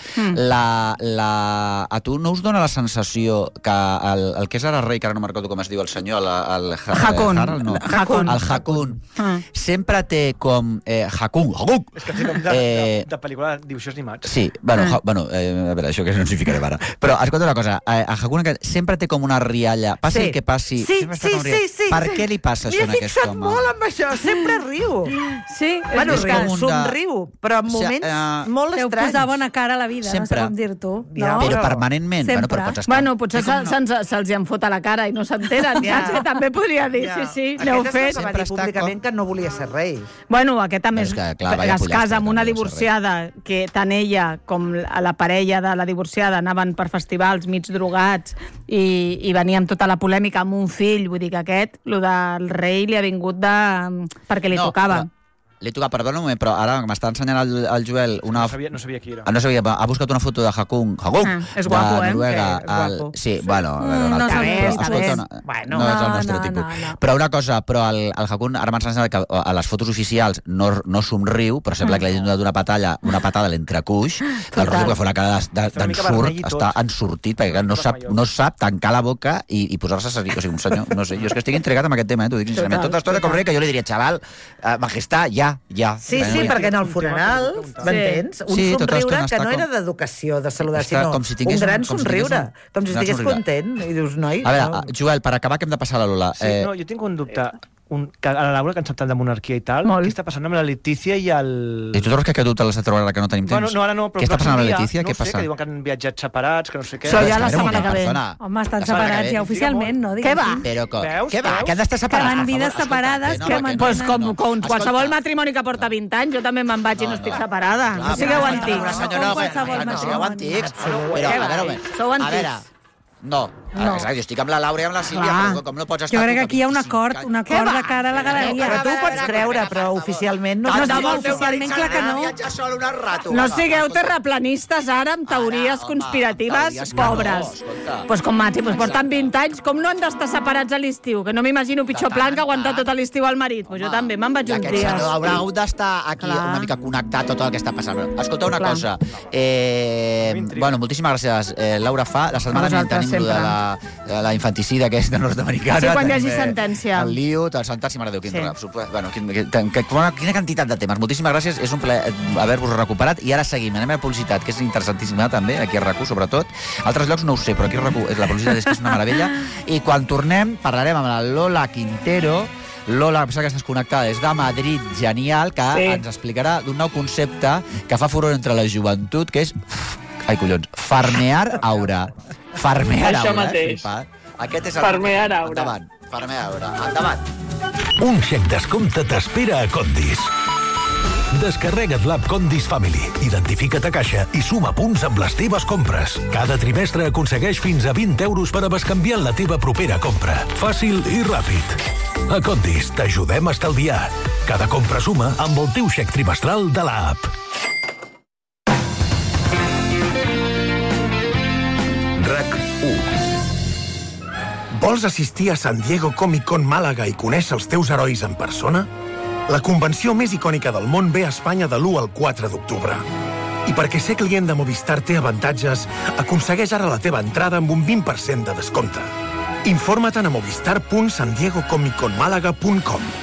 A tu no us dona la sensació que el que és ara rei, que ara no me'n recordo com es diu el senyor, el Haakon, sempre té com... Haakon! És que de pel·lícula de dibuixos animats. Sí, bueno, a veure, això que no ens hi ficarem ara. Però, escolta una cosa, a Haakon sempre té com una rialla, passi el que passi. Sí. Per què li passa això a aquest home? M'he fixat molt amb això, sempre riu. Sí, bueno, somriu, però en moments molt estranys. Deu posar bona cara a la vida, no sé com dir-t'ho. Però permanentment. Bueno, potser se'ls hi enfota la cara i no s'enteren, saps? També podria dir, sí, n'heu fet. Aquesta és que va dir públicament que no volia ser rei. Bueno, aquest també es casa amb una divorciada, que tant ella com la parella de la divorciada anaven per festivals mig drogats i venia amb tota la polèmica amb un fill. Vull dir que aquest, el del rei, li ha vingut perquè li tocava. Li toca, perdona un moment, però ara m'està ensenyant el Joel una... No sabia qui era. No sabia, ha buscat una foto de Hakun. És guapo, de Noruega. És guapo. Sí, bueno... No és el nostre tipus. Però una cosa, el Hakun ara m'ha ensenyat que a les fotos oficials no somriu, però sembla que li hagi donat una patada a l'entrecuix del rotllo, que fa una cara d'ensurt, està ensortit, perquè no sap tancar la boca i posar-se seriós. O sigui, un senyor, no sé, jo és que estic intrigat amb aquest tema, t'ho dic sincerament. Tota estona com rei, que jo li diria, xaval, majestà, ja. Sí, perquè en el funeral, m'entens? Un somriure que no era d'educació, de saludar, sinó un gran somriure. Com si estigués content. I dius, noi... A veure, Joel, per acabar, que hem de passar a la Lola. Sí, no, jo tinc un dubte. A la Laura, que ens sap tant de monarquia i tal, què està passant amb la Letícia i el... I tu trobes que aquest dubte l'has de trobar ara que no tenim temps? Bueno, no, ara no, però... Què està passant amb la Letícia? Què passa? No sé, que diuen que han viatjat separats, que no sé què... Això ja la setmana que ve. Home, estan separats ja oficialment, no? Què va? Què va? Que han d'estar separats? Que van vides separades, que mantenen... Pues com qualsevol matrimoni que porta 20 anys, jo també me'n vaig i no estic separada. No sigueu antics. No sigueu antics. Però, a veure... No, exacte, jo estic amb la Laura i amb la Sílvia, però com no pots estar... Jo crec que aquí hi ha un acord de cara a la galeria. Però tu pots creure, però oficialment no. Oficialment, clar que no. No sigueu terraplanistes ara amb teories conspiratives pobres. Doncs com Mati, porten 20 anys, com no han d'estar separats a l'estiu? Que no m'imagino pitjor plan que aguantar tot l'estiu al marit. Jo també me'n vaig uns dies. Aquest senyor haurà hagut d'estar aquí una mica connectat tot el que està passant. Escolta una cosa. Bueno, moltíssimes gràcies, Laura Fa. La setmana vinent tenim de la infanticida aquesta nord-americana. Sí, quan hi hagi sentència. El lío, el sentència, mare de Déu, quina quantitat de temes. Moltíssimes gràcies, és un plaer haver-vos recuperat i ara seguim. Anem a la publicitat, que és interessantíssima també, aquí a RAC1 sobretot. Altres llocs no ho sé, però aquí a RAC1 la publicitat és que és una meravella. I quan tornem parlarem amb la Lola Quintero. Lola, que estàs connectada des de Madrid, genial, que ens explicarà d'un nou concepte que fa furor entre la joventut, que és... Ai, collons, farmear aura. Farmear això aura, mateix. Aquest és el... Farmear aura. Endavant, farmear aura. Endavant. Un xec descompte t'espera a Condis. Descarrega't l'app Condis Family, identifica't a caixa i suma punts amb les teves compres. Cada trimestre aconsegueix fins a 20 euros per a bescanviar la teva propera compra. Fàcil i ràpid. A Condis t'ajudem a estalviar. Cada compra suma amb el teu xec trimestral de l'app. Vols assistir a San Diego Comic Con Màlaga i conèixer els teus herois en persona? La convenció més icònica del món ve a Espanya de l'1 al 4 d'octubre. I perquè ser client de Movistar té avantatges, aconsegueix ara la teva entrada amb un 20% de descompte. Informa-te'n a movistar.sandiegocomicconmalaga.com.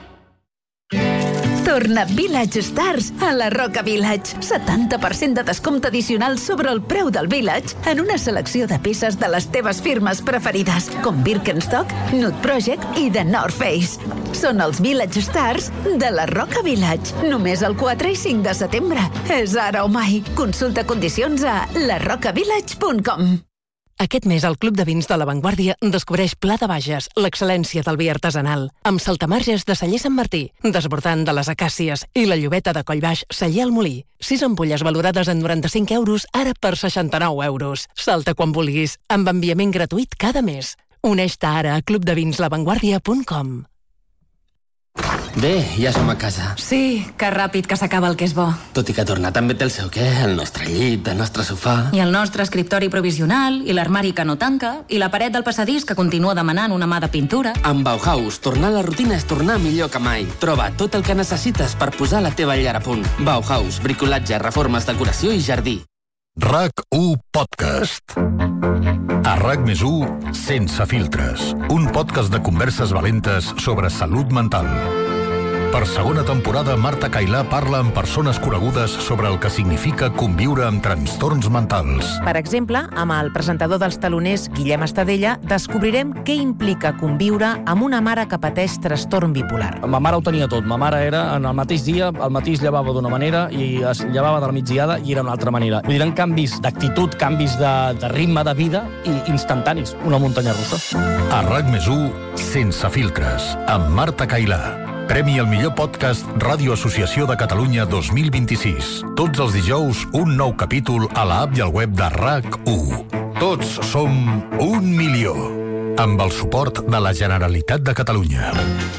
Torna Village Stars a la Roca Village. 70% de descompte addicional sobre el preu del Village en una selecció de peces de les teves firmes preferides, com Birkenstock, Nude Project i The North Face. Són els Village Stars de la Roca Village. Només el 4 i 5 de setembre. És ara o mai. Consulta condicions a larrocavillage.com. Aquest mes el Club de Vins de La Vanguardia descobreix Pla de Bages, l'excel·lència del vi artesanal, amb saltamarges de Celler Sant Martí, desbordant de les acàcies i la llobeta de Collbaix Celler al Molí. 6 ampolles valorades en 95 euros, ara per 69 euros. Salta quan vulguis, amb enviament gratuït cada mes. Uneix-te ara a clubdevinslavanguardia.com. Bé, ja som a casa. Sí, que ràpid que s'acaba el que és bo. Tot i que tornar també té el seu què, el nostre llit, el nostre sofà... I el nostre escriptori provisional, i l'armari que no tanca, i la paret del passadís que continua demanant una mà de pintura. Amb Bauhaus, tornar a la rutina és tornar millor que mai. Troba tot el que necessites per posar la teva llar a punt. Bauhaus, bricolatge, reformes, decoració i jardí. RAC1 Podcast. A RAC+1, Sense filtres. Un podcast de converses valentes sobre salut mental. Per segona temporada, Marta Cailà parla amb persones conegudes sobre el que significa conviure amb trastorns mentals. Per exemple, amb el presentador dels Taloners, Guillem Estadella, descobrirem què implica conviure amb una mare que pateix trastorn bipolar. Ma mare ho tenia tot. Ma mare era, en el mateix dia, al matí es llevava d'una manera i es llevava de la migdiada i era una altra manera. Vull dir, eren canvis d'actitud, canvis de ritme de vida i instantanis. Una muntanya russa. A RAC+1, Sense filtres, amb Marta Cailà. Premi al millor podcast Ràdio Associació de Catalunya 2026. Tots els dijous, un nou capítol a l'app i al web de RAC1. Tots som 1 milió. Amb el suport de la Generalitat de Catalunya.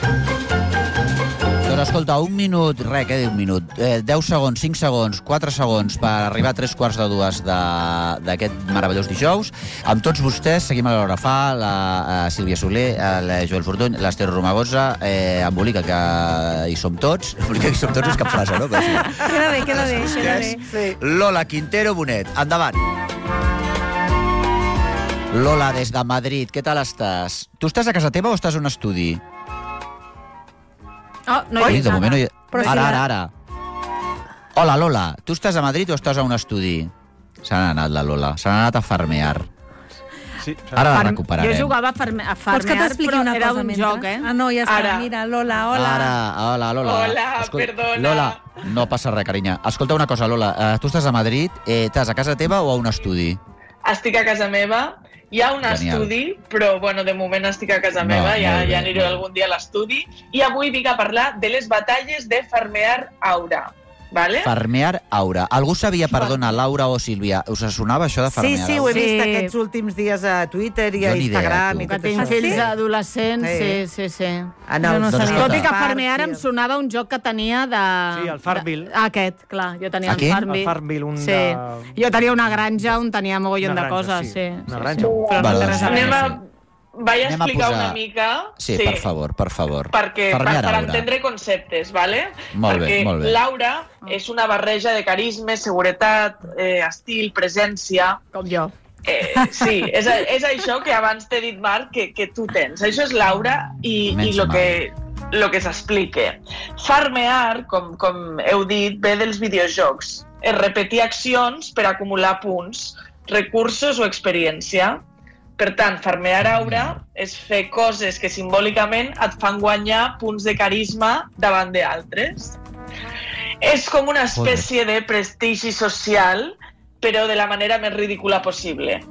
Doncs escolta, un minut, què diu un minut? 10 segons, 5 segons, 4 segons per arribar a 3:45 d'aquest meravellós dijous. Amb tots vostès, seguim a l'Hora Fa, la Sílvia Soler, la Joel Fortuny, l'Ester Romagosa, Embolica, que hi som tots. Embolica, que hi som tots és cap frase, no? Queda bé. Sí. Lola Quintero Bonet, endavant. Lola, des de Madrid, què tal estàs? Tu estàs a casa teva o estàs a un estudi? No hi ha nada. Ara. Hola, Lola, tu estàs a Madrid o estàs a un estudi? Se n'ha anat la Lola, se n'ha anat a farmear. Sí, ara la recuperarem. Jo jugava a farmear, però era un joc, eh? Ah, no, ja està. Mira, Lola, hola. Hola, Lola. Hola, perdona. Lola, no passa res, carinyo. Escolta una cosa, Lola, tu estàs a Madrid, estàs a casa teva o a un estudi? Estic a casa meva. Hi ha un estudi, però bueno, de moment estic a casa meva, ja aniré algun dia a l'estudi. I avui vinc a parlar de les batalles de Farmear Aura. Vale? Farmear Aura. Algú sabia, perdona, Laura o Sílvia, us sonava això de Farmear Aura? Sí, ho he vist aquests últims dies a Twitter i a Instagram. Que tinc fills adolescents, sí. Tot i que Farmear em sonava un joc que tenia de... Sí, el Farmville. Aquest, clar, jo tenia el Farmville. El Farmville, un de... Sí, jo tenia una granja on tenia mogollon de coses, sí. Una granja. Però no té res a veure. Vaig explicar una mica... Sí, per favor. Per entendre conceptes, ¿vale? Molt bé. Perquè Laura és una barreja de carisma, seguretat, estil, presència... Com jo. Sí, és això que abans t'he dit, Marc, que tu tens. Això és Laura i lo que s'explica. Farmear, com heu dit, ve dels videojocs. És repetir accions per acumular punts, recursos o experiència. Per tant, Farmear Aura és fer coses que simbòlicament et fan guanyar punts de carisma davant d'altres. És com una espècie de prestigi social, però de la manera més ridícula possible.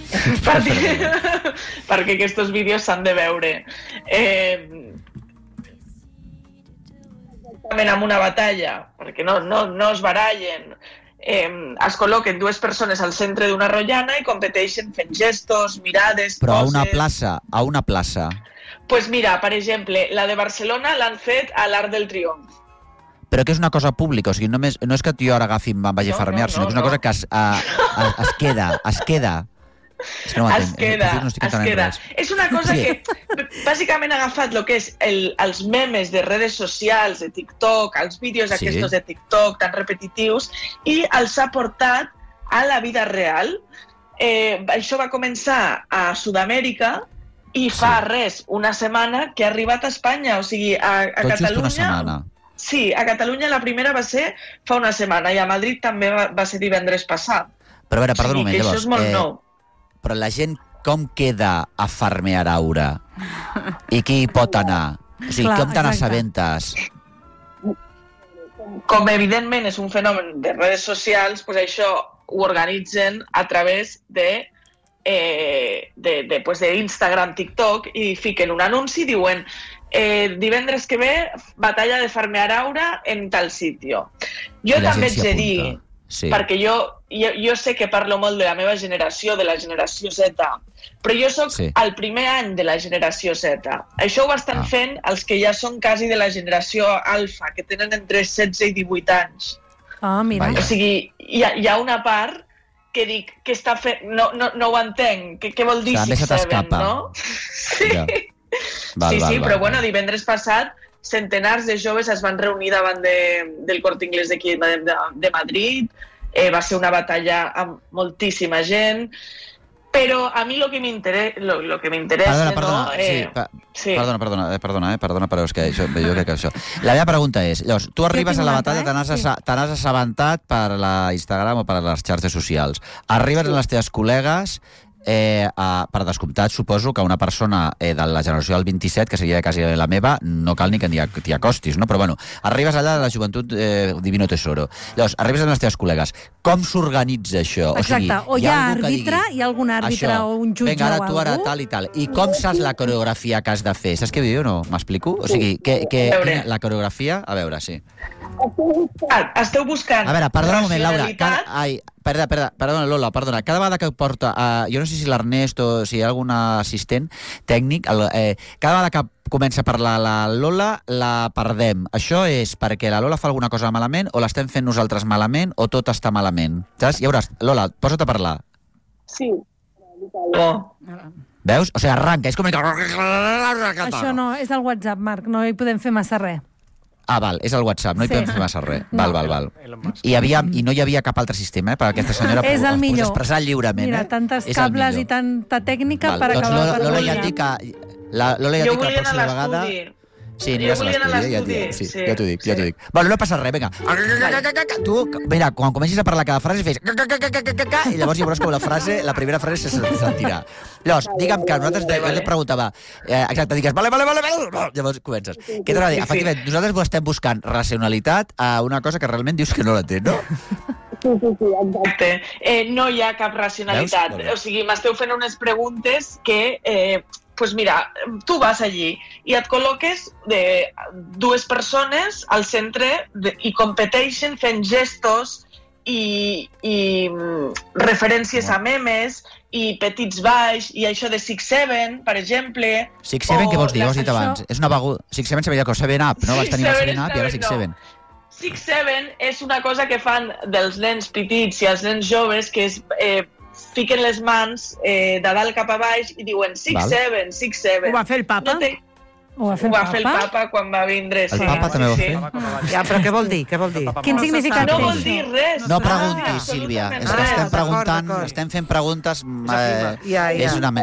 Perquè aquests vídeos s'han de veure. Amb una batalla, perquè no es barallen, es col·loquen dues persones al centre d'una rotllana i competeixen fent gestos, mirades, però poses... a una plaça. Pues mira, per exemple, la de Barcelona l'han fet a l'Arc del Triomf. Però que és una cosa pública, o sigui, no és que jo ara agafi i me'n vagi a farmear, sinó que és una cosa que es queda. Es queda. És una cosa que bàsicament ha agafat el que és els memes de redes socials, de TikTok, els vídeos aquests de TikTok tan repetitius, i els ha portat a la vida real. Això va començar a Sud-amèrica i fa una setmana que ha arribat a Espanya, o sigui, a Catalunya... Tot just una setmana. Sí, a Catalunya la primera va ser fa una setmana i a Madrid també va ser divendres passat. Però a veure, perdona un moment, llavors. Això és molt nou. Però la gent com queda a Farmear Aura? I qui hi pot anar? O sigui, com te n'assabentes? Com evidentment és un fenomen de redes socials, doncs això ho organitzen a través d'Instagram, TikTok, i fiquen un anunci i diuen divendres que ve, batalla de Farmear Aura en tal sitio. Jo també ets de dir, perquè jo sé que parlo molt de la meva generació, de la generació Z, però jo sóc el primer any de la generació Z. Això ho estan fent els que ja són quasi de la generació alfa, que tenen entre 16 i 18 anys. Mira. O sigui, hi ha una part que dic, què està fent? No ho entenc. Què vol dir 6-7, no? Sí, però bueno, divendres passat centenars de joves es van reunir davant del Corte Inglés d'aquí de Madrid. Va ser una batalla amb moltíssima gent, però a mi el que m'interessa... Perdona, però és que jo crec que això... La meva pregunta és, llavors, tu arribes a la batalla, te n'has assabentat per la Instagram o per les xarxes socials. Arriben les teves col·legues, per descomptat, suposo que una persona de la generació del 27, que seria quasi la meva, no cal ni que t'hi acostis, no? Però bueno, arribes allà de la joventut divino tesoro. Llavors, arribes amb les teves col·legues. Com s'organitza això? Exacte, o hi ha àrbitre, hi ha algun àrbitre o un jutge o vinga, ara tu, ara tal i tal. I com saps la coreografia que has de fer? Saps què vull dir o no? M'explico? O sigui, la coreografia... A veure, sí. Esteu buscant... A veure, perdona un moment, Laura. Perdona, Lola, perdona. Cada vegada que porta... Jo no sé si l'Ernest o si hi ha algun assistent tècnic, cada vegada que comença a parlar la Lola, la perdem. Això és perquè la Lola fa alguna cosa malament o l'estem fent nosaltres malament o tot està malament. Saps? Ja veuràs, Lola, posa't a parlar. Sí. Veus? O sigui, arranca. És com... Això no, és el WhatsApp, Marc. No hi podem fer massa res. Ah, val, és el WhatsApp, no hi podem fer massa res. Val. I no hi havia cap altre sistema, perquè aquesta senyora és el millor. Pogués expressar lliurement. Mira, tantes cables i tanta tècnica per acabar per Lola ja et dic que... Lola ja et dic que la pròxima vegada... Sí, aniràs a l'estudi, ja t'ho dic. Bueno, no passa res, vinga. Tu, mira, quan comencis a parlar cada frase, fes... I llavors ja veuràs com la primera frase se sentirà. Llavors, digue'm que nosaltres, jo et preguntava, exacte, digues, vale, llavors comences. Què t'anava a dir? Efectivament, nosaltres estem buscant racionalitat a una cosa que realment dius que no la té, no? Sí, exacte. No hi ha cap racionalitat. O sigui, m'esteu fent unes preguntes que... Pues mira, tu vas allí i et col·loques dues persones al centre i competeixen fent gestos i referències a memes i petits baix i això de 6-7, per exemple. 6-7, què vols dir? Ho has dit abans. És una beguda... 6-7 sabia que 7-Up, no? Vas tenir el 7-Up i ara 6-7. 6-7 és una cosa que fan dels nens petits i els nens joves que és... fiquen les mans de dalt cap a baix i diuen 6-7, 6-7. Ho va fer el papa? Ho va fer el papa quan va vindre. El papa també ho va fer? Ja, però què vol dir? Quin significat té? No vol dir res. No preguntis, Sílvia. Estem preguntant, estem fent preguntes... És una...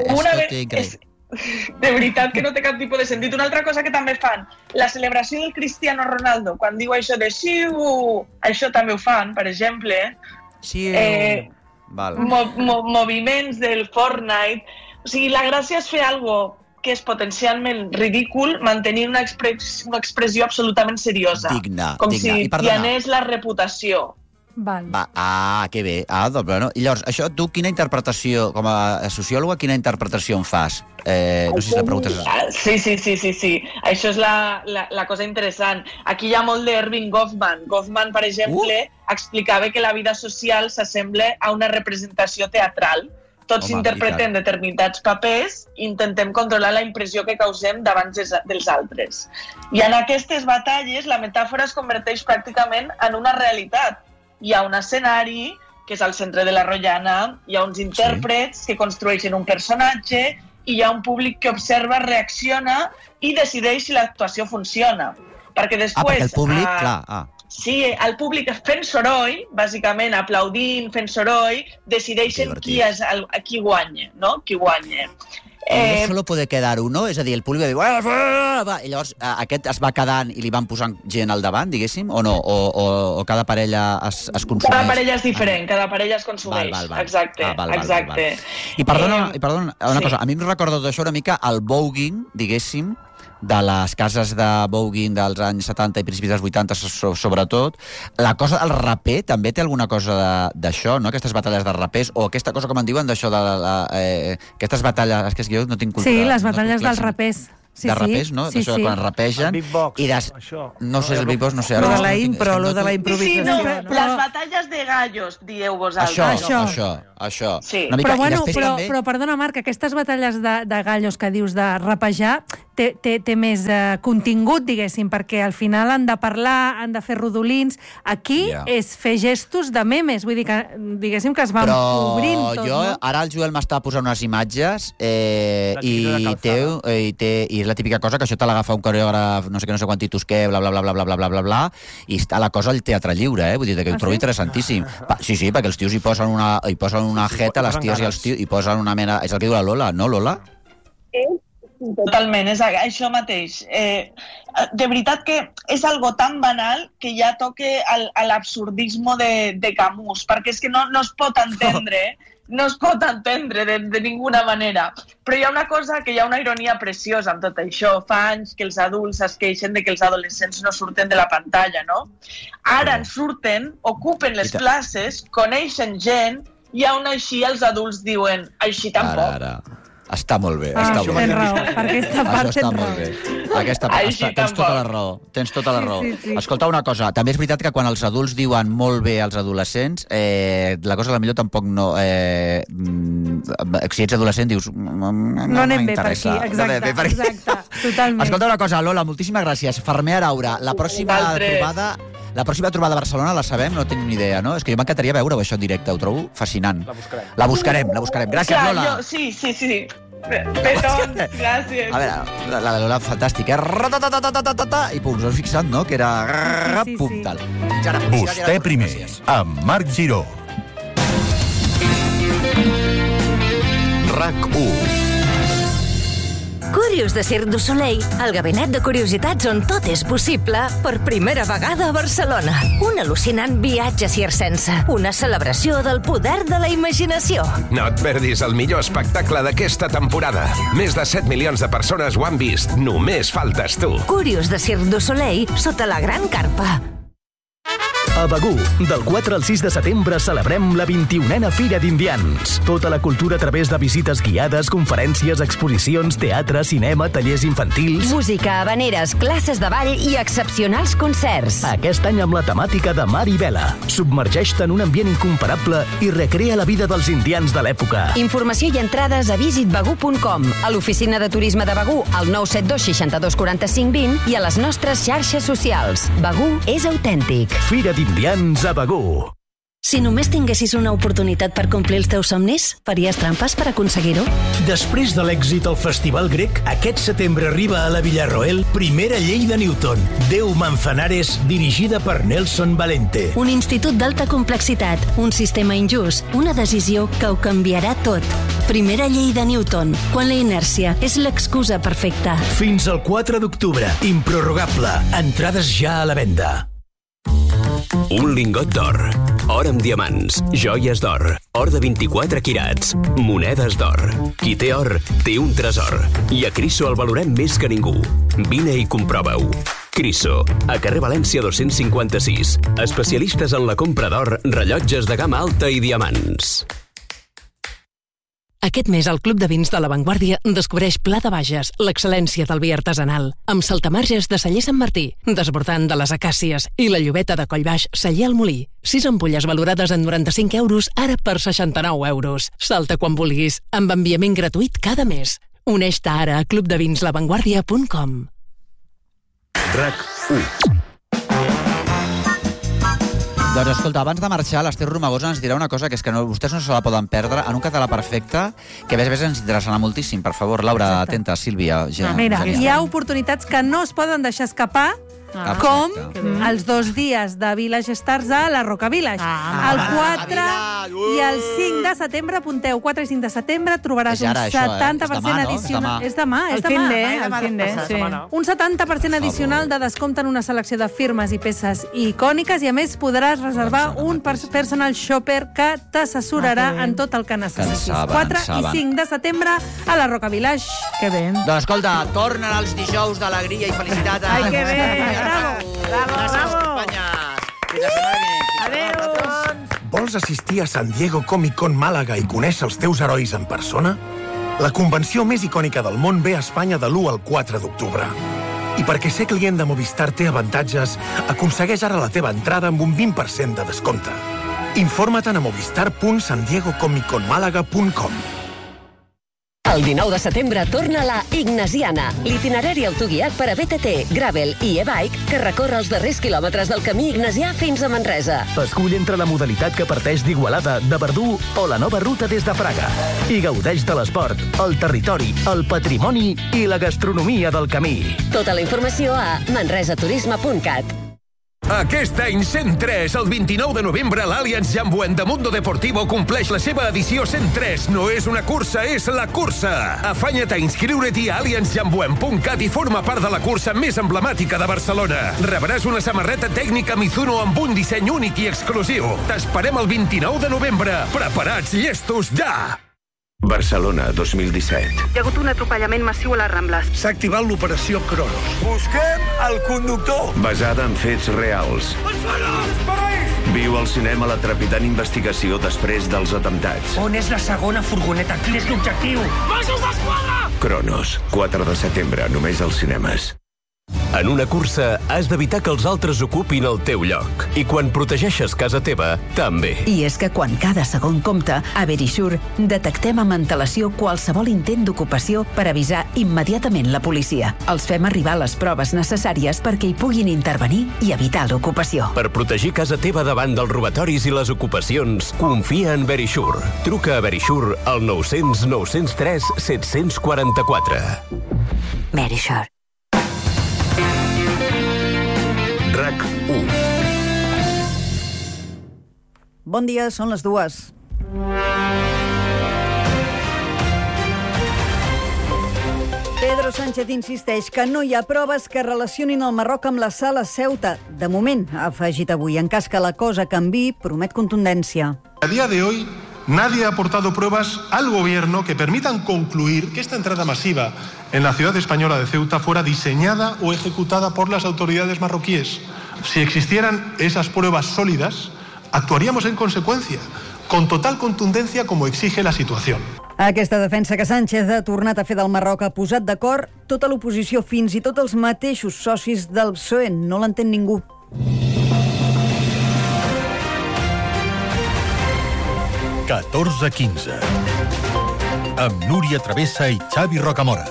De veritat que no té cap tipus de sentit. Una altra cosa que també fan, la celebració del Cristiano Ronaldo, quan diu això de xiu, això també ho fan, per exemple. Moviments del Fortnite. O sigui, la gràcia és fer alguna que és potencialment ridícul, mantenir una expressió absolutament seriosa. Digna. Com si hi anés la reputació. Que bé. Bueno. I llavors, això, tu quina interpretació, com a sociòloga, quina interpretació en fas? No sé si la preguntes... Sí. Això és la cosa interessant. Aquí hi ha molt d'Erving Goffman. Goffman, per exemple, explicava que la vida social s'assembla a una representació teatral. Tots interpretem determinats papers i intentem controlar la impressió que causem davant dels altres. I en aquestes batalles la metàfora es converteix pràcticament en una realitat. Hi ha un escenari, que és al centre de la rotllana, hi ha uns intèrprets que construeixen un personatge i hi ha un públic que observa, reacciona i decideix si l'actuació funciona. Perquè després... perquè el públic, clar... Sí, el públic fent soroll, bàsicament aplaudint, fent soroll, decideixen qui guanya, no? Qui guanya. I solo puede quedar uno? És a dir, el públic diu... I llavors aquest es va quedant i li van posant gent al davant, diguéssim, o no? O cada parella es consumeix? Cada parella és diferent, cada parella es consumeix. Exacte. I perdona, una cosa, a mi em recorda tot això una mica el voguing, diguéssim, de les cases de voguing dels anys 70 i principis dels 80, sobretot. La cosa del raper també té alguna cosa d'això, no? Aquestes batalles de rapers, o aquesta cosa, com en diuen, d'això de aquestes batalles... És que jo no tinc cultura... Sí, les batalles dels rapers. De rapers, no? D'això quan rapegen. El beatbox. No sé, el beatbox, no sé. Lo de la impro, lo de la improvisació. Sí, les batalles de gallos, dieu vosaltres. Això. Però perdona, Marc, aquestes batalles de gallos que dius de rapejar té més contingut, diguéssim, perquè al final han de parlar, han de fer rodolins. Aquí és fer gestos de memes, vull dir que, diguéssim, que es van obrint tot. Però ara el Joel m'està posant unes imatges i és la típica cosa que això te l'agafa un coreògraf, no sé quantitos què, bla, bla, bla, bla, bla, bla, bla, bla, i està la cosa al teatre lliure, vull dir que ho trobo interessantíssim. Sí, perquè els tios hi posen una jeta, les ties i els tios hi posen una mena... És el que diu la Lola, no, Lola? Totalment, és això mateix. De veritat que és algo tan banal que ja toca a l'absurdisme de Camus, perquè és que no es pot entendre no es pot entendre de ninguna manera. Però hi ha una cosa, que hi ha una ironia preciosa amb tot això. Fa anys que els adults es queixen de que els adolescents no surten de la pantalla, no? Ara en surten, ocupen les places, coneixen gent, i aún així els adults diuen, així tampoc. Ara. Està molt bé. Tens raó, per aquesta part tens raó. Tens tota la raó. Escolta una cosa, també és veritat que quan els adults diuen molt bé als adolescents, la cosa potser tampoc no... Si ets adolescent dius... No anem bé per aquí, exacte, totalment. Escolta una cosa, Lola, moltíssimes gràcies. Fermer Araura, la pròxima trobada a Barcelona la sabem? No tenim ni idea, no? És que jo m'encantaria veure-ho, això en directe, ho trobo fascinant. La buscarem. Gràcies, Lola. Sí. Petons, gràcies. A veure, la Lola, fantàstic, I pum, us heu fixat, no? Que era... Pum, tal. Vostè primer, amb Marc Giró. RAC1. Curios de Cirque du Soleil, el gabinet de curiositats on tot és possible per primera vegada a Barcelona. Un al·lucinant viatge circense, una celebració del poder de la imaginació. No et perdis el millor espectacle d'aquesta temporada. Més de 7 milions de persones ho han vist. Només faltes tu. Curios de Cirque du Soleil sota la gran carpa. A Begur, del 4 al 6 de setembre celebrem la 21a Fira d'Indians. Tota la cultura a través de visites guiades, conferències, exposicions, teatre, cinema, tallers infantils... Música, habaneres, classes de ball i excepcionals concerts. Aquest any amb la temàtica de mar i vela. Submergeix-te en un ambient incomparable i recrea la vida dels indians de l'època. Informació i entrades a visitbegur.com, a l'oficina de turisme de Begur, al 972 62 45 20 i a les nostres xarxes socials. Begur és autèntic. Fira d'Indians a Begur. Si només tinguessis una oportunitat per complir els teus somnis, faries trampes per aconseguir-ho? Després de l'èxit al Festival Grec, aquest setembre arriba a la Villarroel Primera Llei de Newton, 10 Manzanares, dirigida per Nelson Valente. Un institut d'alta complexitat, un sistema injust, una decisió que ho canviarà tot. Primera Llei de Newton, quan la inèrcia és l'excusa perfecta. Fins al 4 d'octubre, improrrogable. Entrades ja a la venda. Un lingot d'or, or amb diamants, joies d'or, or de 24 quirats, monedes d'or. Qui té or, té un tresor. I a Criso el valorem més que ningú. Vine i comprova-ho. Criso, a carrer València 256. Especialistes en la compra d'or, rellotges de gamma alta i diamants. Aquest mes al Club de Vins de La Vanguardia descobreix Pla de Bages, l'excel·lència del vi artesanal, amb saltamarges de Celler Sant Martí, desbordant de les acàcies i la llobeta de Collbaix, Celler al Molí. 6 ampolles valorades en 95 euros, ara per 69 euros. Salta quan vulguis, amb enviament gratuït cada mes. Uneix-te ara a clubdevins.lavanguardia.com. RAC1. Doncs escolta, abans de marxar, l'Ester Romagosa ens dirà una cosa que és que vostès no se la poden perdre en un català perfecte, que a més ens interessarà moltíssim. Per favor, Laura, atenta, Sílvia. Mira, hi ha oportunitats que no es poden deixar escapar, com els 2 dies de Village Stars a la Roca Village. El 4 i el 5 de setembre, apunteu, 4 i 5 de setembre, trobaràs un 70% addicional. És demà, és demà. Un 70% addicional de descompte en una selecció de firmes i peces icòniques i, a més, podràs reservar un personal shopper que t'assessorarà en tot el que necessitis. 4 i 5 de setembre a la Roca Village. Que bé. Doncs escolta, tornen els dijous d'alegria i felicitat. Ai, que bé. Bravo. Fins la setmana vinent. Adéu. Vols assistir a San Diego Comic Con Màlaga i conèixer els teus herois en persona? La convenció més icònica del món ve a Espanya de l'1 al 4 d'octubre. I perquè ser client de Movistar té avantatges, aconsegueix ara la teva entrada amb un 20% de descompte. Informa't a movistar.sandiegocomicconmalaga.com. El 19 de setembre torna la Ignasiana, l'itinerari autoguiat per a BTT, Gravel i e-bike que recorre els darrers quilòmetres del camí ignasià fins a Manresa. Escull entre la modalitat que parteix d'Igualada, de Verdú o la nova ruta des de Fraga. I gaudeix de l'esport, el territori, el patrimoni i la gastronomia del camí. Tota la informació a manresaturisme.cat. Aquest any 103, el 29 de novembre, l'Allianz Jambuent de Mundo Deportivo compleix la seva edició 103. No és una cursa, és la cursa. Afanya't a inscriure-t'hi a allianzjambuent.cat i forma part de la cursa més emblemàtica de Barcelona. Rebràs una samarreta tècnica Mizuno amb un disseny únic i exclusiu. T'esperem el 29 de novembre. Preparats, llestos, ja! Barcelona 2017. Hi ha hagut un atropellament massiu a les Rambles. S'ha activat l'operació Cronos. Busquem el conductor. Basada en fets reals. Viu al cinema la trepidant investigació després dels atemptats. On és la segona furgoneta? Quin és l'objectiu? Mossos d'Esquadra! Cronos, 4 de setembre, només als cinemes. En una cursa has d'evitar que els altres ocupin el teu lloc. I quan protegeixes casa teva, també. I és que quan cada segon compta, a Verisure detectem amb antelació qualsevol intent d'ocupació per avisar immediatament la policia. Els fem arribar les proves necessàries perquè hi puguin intervenir i evitar l'ocupació. Per protegir casa teva davant dels robatoris i les ocupacions, confia en Verisure. Truca a Verisure al 900 903 744. Verisure. RAC 1. Bon dia, són les 2. Pedro Sánchez insisteix que no hi ha proves que relacionin el Marroc amb la Sala Ceuta. De moment, ha afegit avui, en cas que la cosa canviï, promet contundència. A día de hoy, nadie ha aportado pruebas al gobierno que permitan concluir que esta entrada masiva en la ciudad española de Ceuta fuera diseñada o ejecutada por las autoridades marroquíes. Si existieran esas pruebas sólidas, actuaríamos en consecuencia, con total contundencia como exige la situación. Aquesta defensa que Sánchez ha tornat a fer del Marroc ha posat d'acord tota l'oposició, fins i tot els mateixos socis del PSOE. No l'entén ningú. «14-15» amb Núria Travessa i Xavi Rocamora.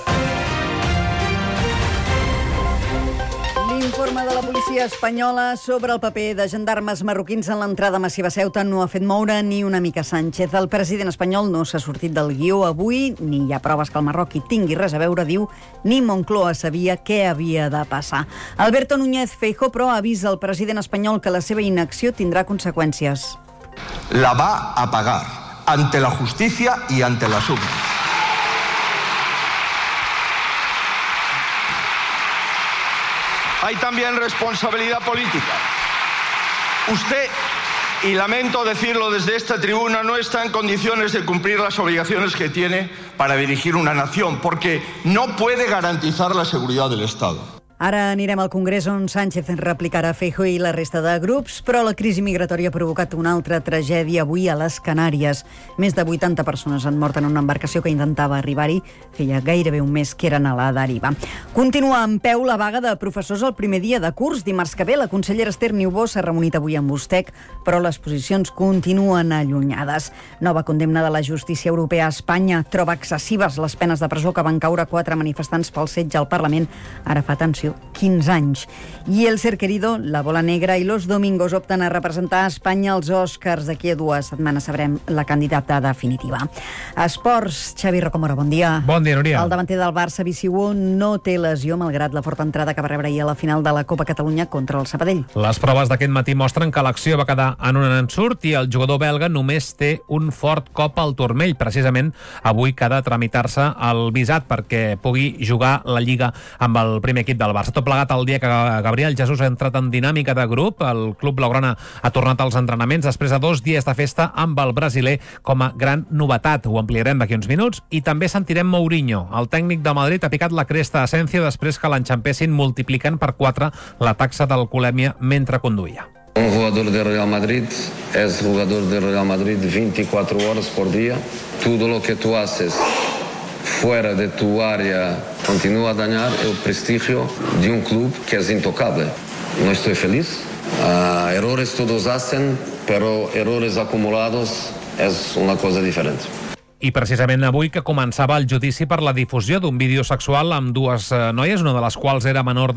L'informe de la policia espanyola sobre el paper de gendarmes marroquins en l'entrada massiva a Ceuta no ha fet moure ni una mica Sánchez. El president espanyol no s'ha sortit del guió avui, ni hi ha proves que el Marroc hi tingui res a veure, diu, ni Moncloa sabia què havia de passar. Alberto Núñez Feijóo, però, avisa al president espanyol que la seva inacció tindrà conseqüències. La va a pagar ante la justicia y ante las urnas. Hay también responsabilidad política. Usted, y lamento decirlo desde esta tribuna, no está en condiciones de cumplir las obligaciones que tiene para dirigir una nación, porque no puede garantizar la seguridad del Estado. Ara anirem al Congrés, on Sánchez replicarà a Feijóo i la resta de grups, però la crisi migratòria ha provocat una altra tragèdia avui a les Canàries. Més de 80 persones han mort en una embarcació que intentava arribar-hi. Feia gairebé un mes que eren a la deriva. Continua en peu la vaga de professors el primer dia de curs. Dimarts que ve, la consellera Esther Niubó s'ha reunit avui amb Ustec, però les posicions continuen allunyades. Nova condemna de la justícia europea a Espanya troba excessives les penes de presó que van caure 4 manifestants pel setge al Parlament. Ara fa atenció, 15 anys. I El Ser Querido, La Bola Negra i Los Domingos opten a representar Espanya als Oscars. D'aquí a 2 setmanes sabrem la candidata definitiva. Esports, Xavi Rocamora, bon dia. Bon dia, Núria. El davanter del Barça, Biciuó, no té lesió, malgrat la forta entrada que va rebre ahir a la final de la Copa Catalunya contra el Sabadell. Les proves d'aquest matí mostren que l'acció va quedar en un ensurt i el jugador belga només té un fort cop al turmell. Precisament avui que ha de tramitar-se el visat perquè pugui jugar la Lliga amb el primer equip del Barça. Tot plegat el dia que Gabriel Jesús ha entrat en dinàmica de grup. El club blaugrana ha tornat als entrenaments després de 2 dies de festa amb el brasiler com a gran novetat. Ho ampliarem d'aquí uns minuts. I també sentirem Mourinho. El tècnic de Madrid ha picat la cresta a Asensio després que l'enxampessin multiplicant per 4 la taxa d'alcoholèmia mentre conduïa. Un jugador de Real Madrid es jugador de Real Madrid 24 horas por día. Todo lo que tú haces fuera de tu área continúa a dañar el prestigio de un club que es intocable. No estoy feliz. Errores todos hacen, pero errores acumulados es una cosa diferente. I precisament avui que començava el judici per la difusió d'un vídeo sexual amb 2 noies, una de les quals era menor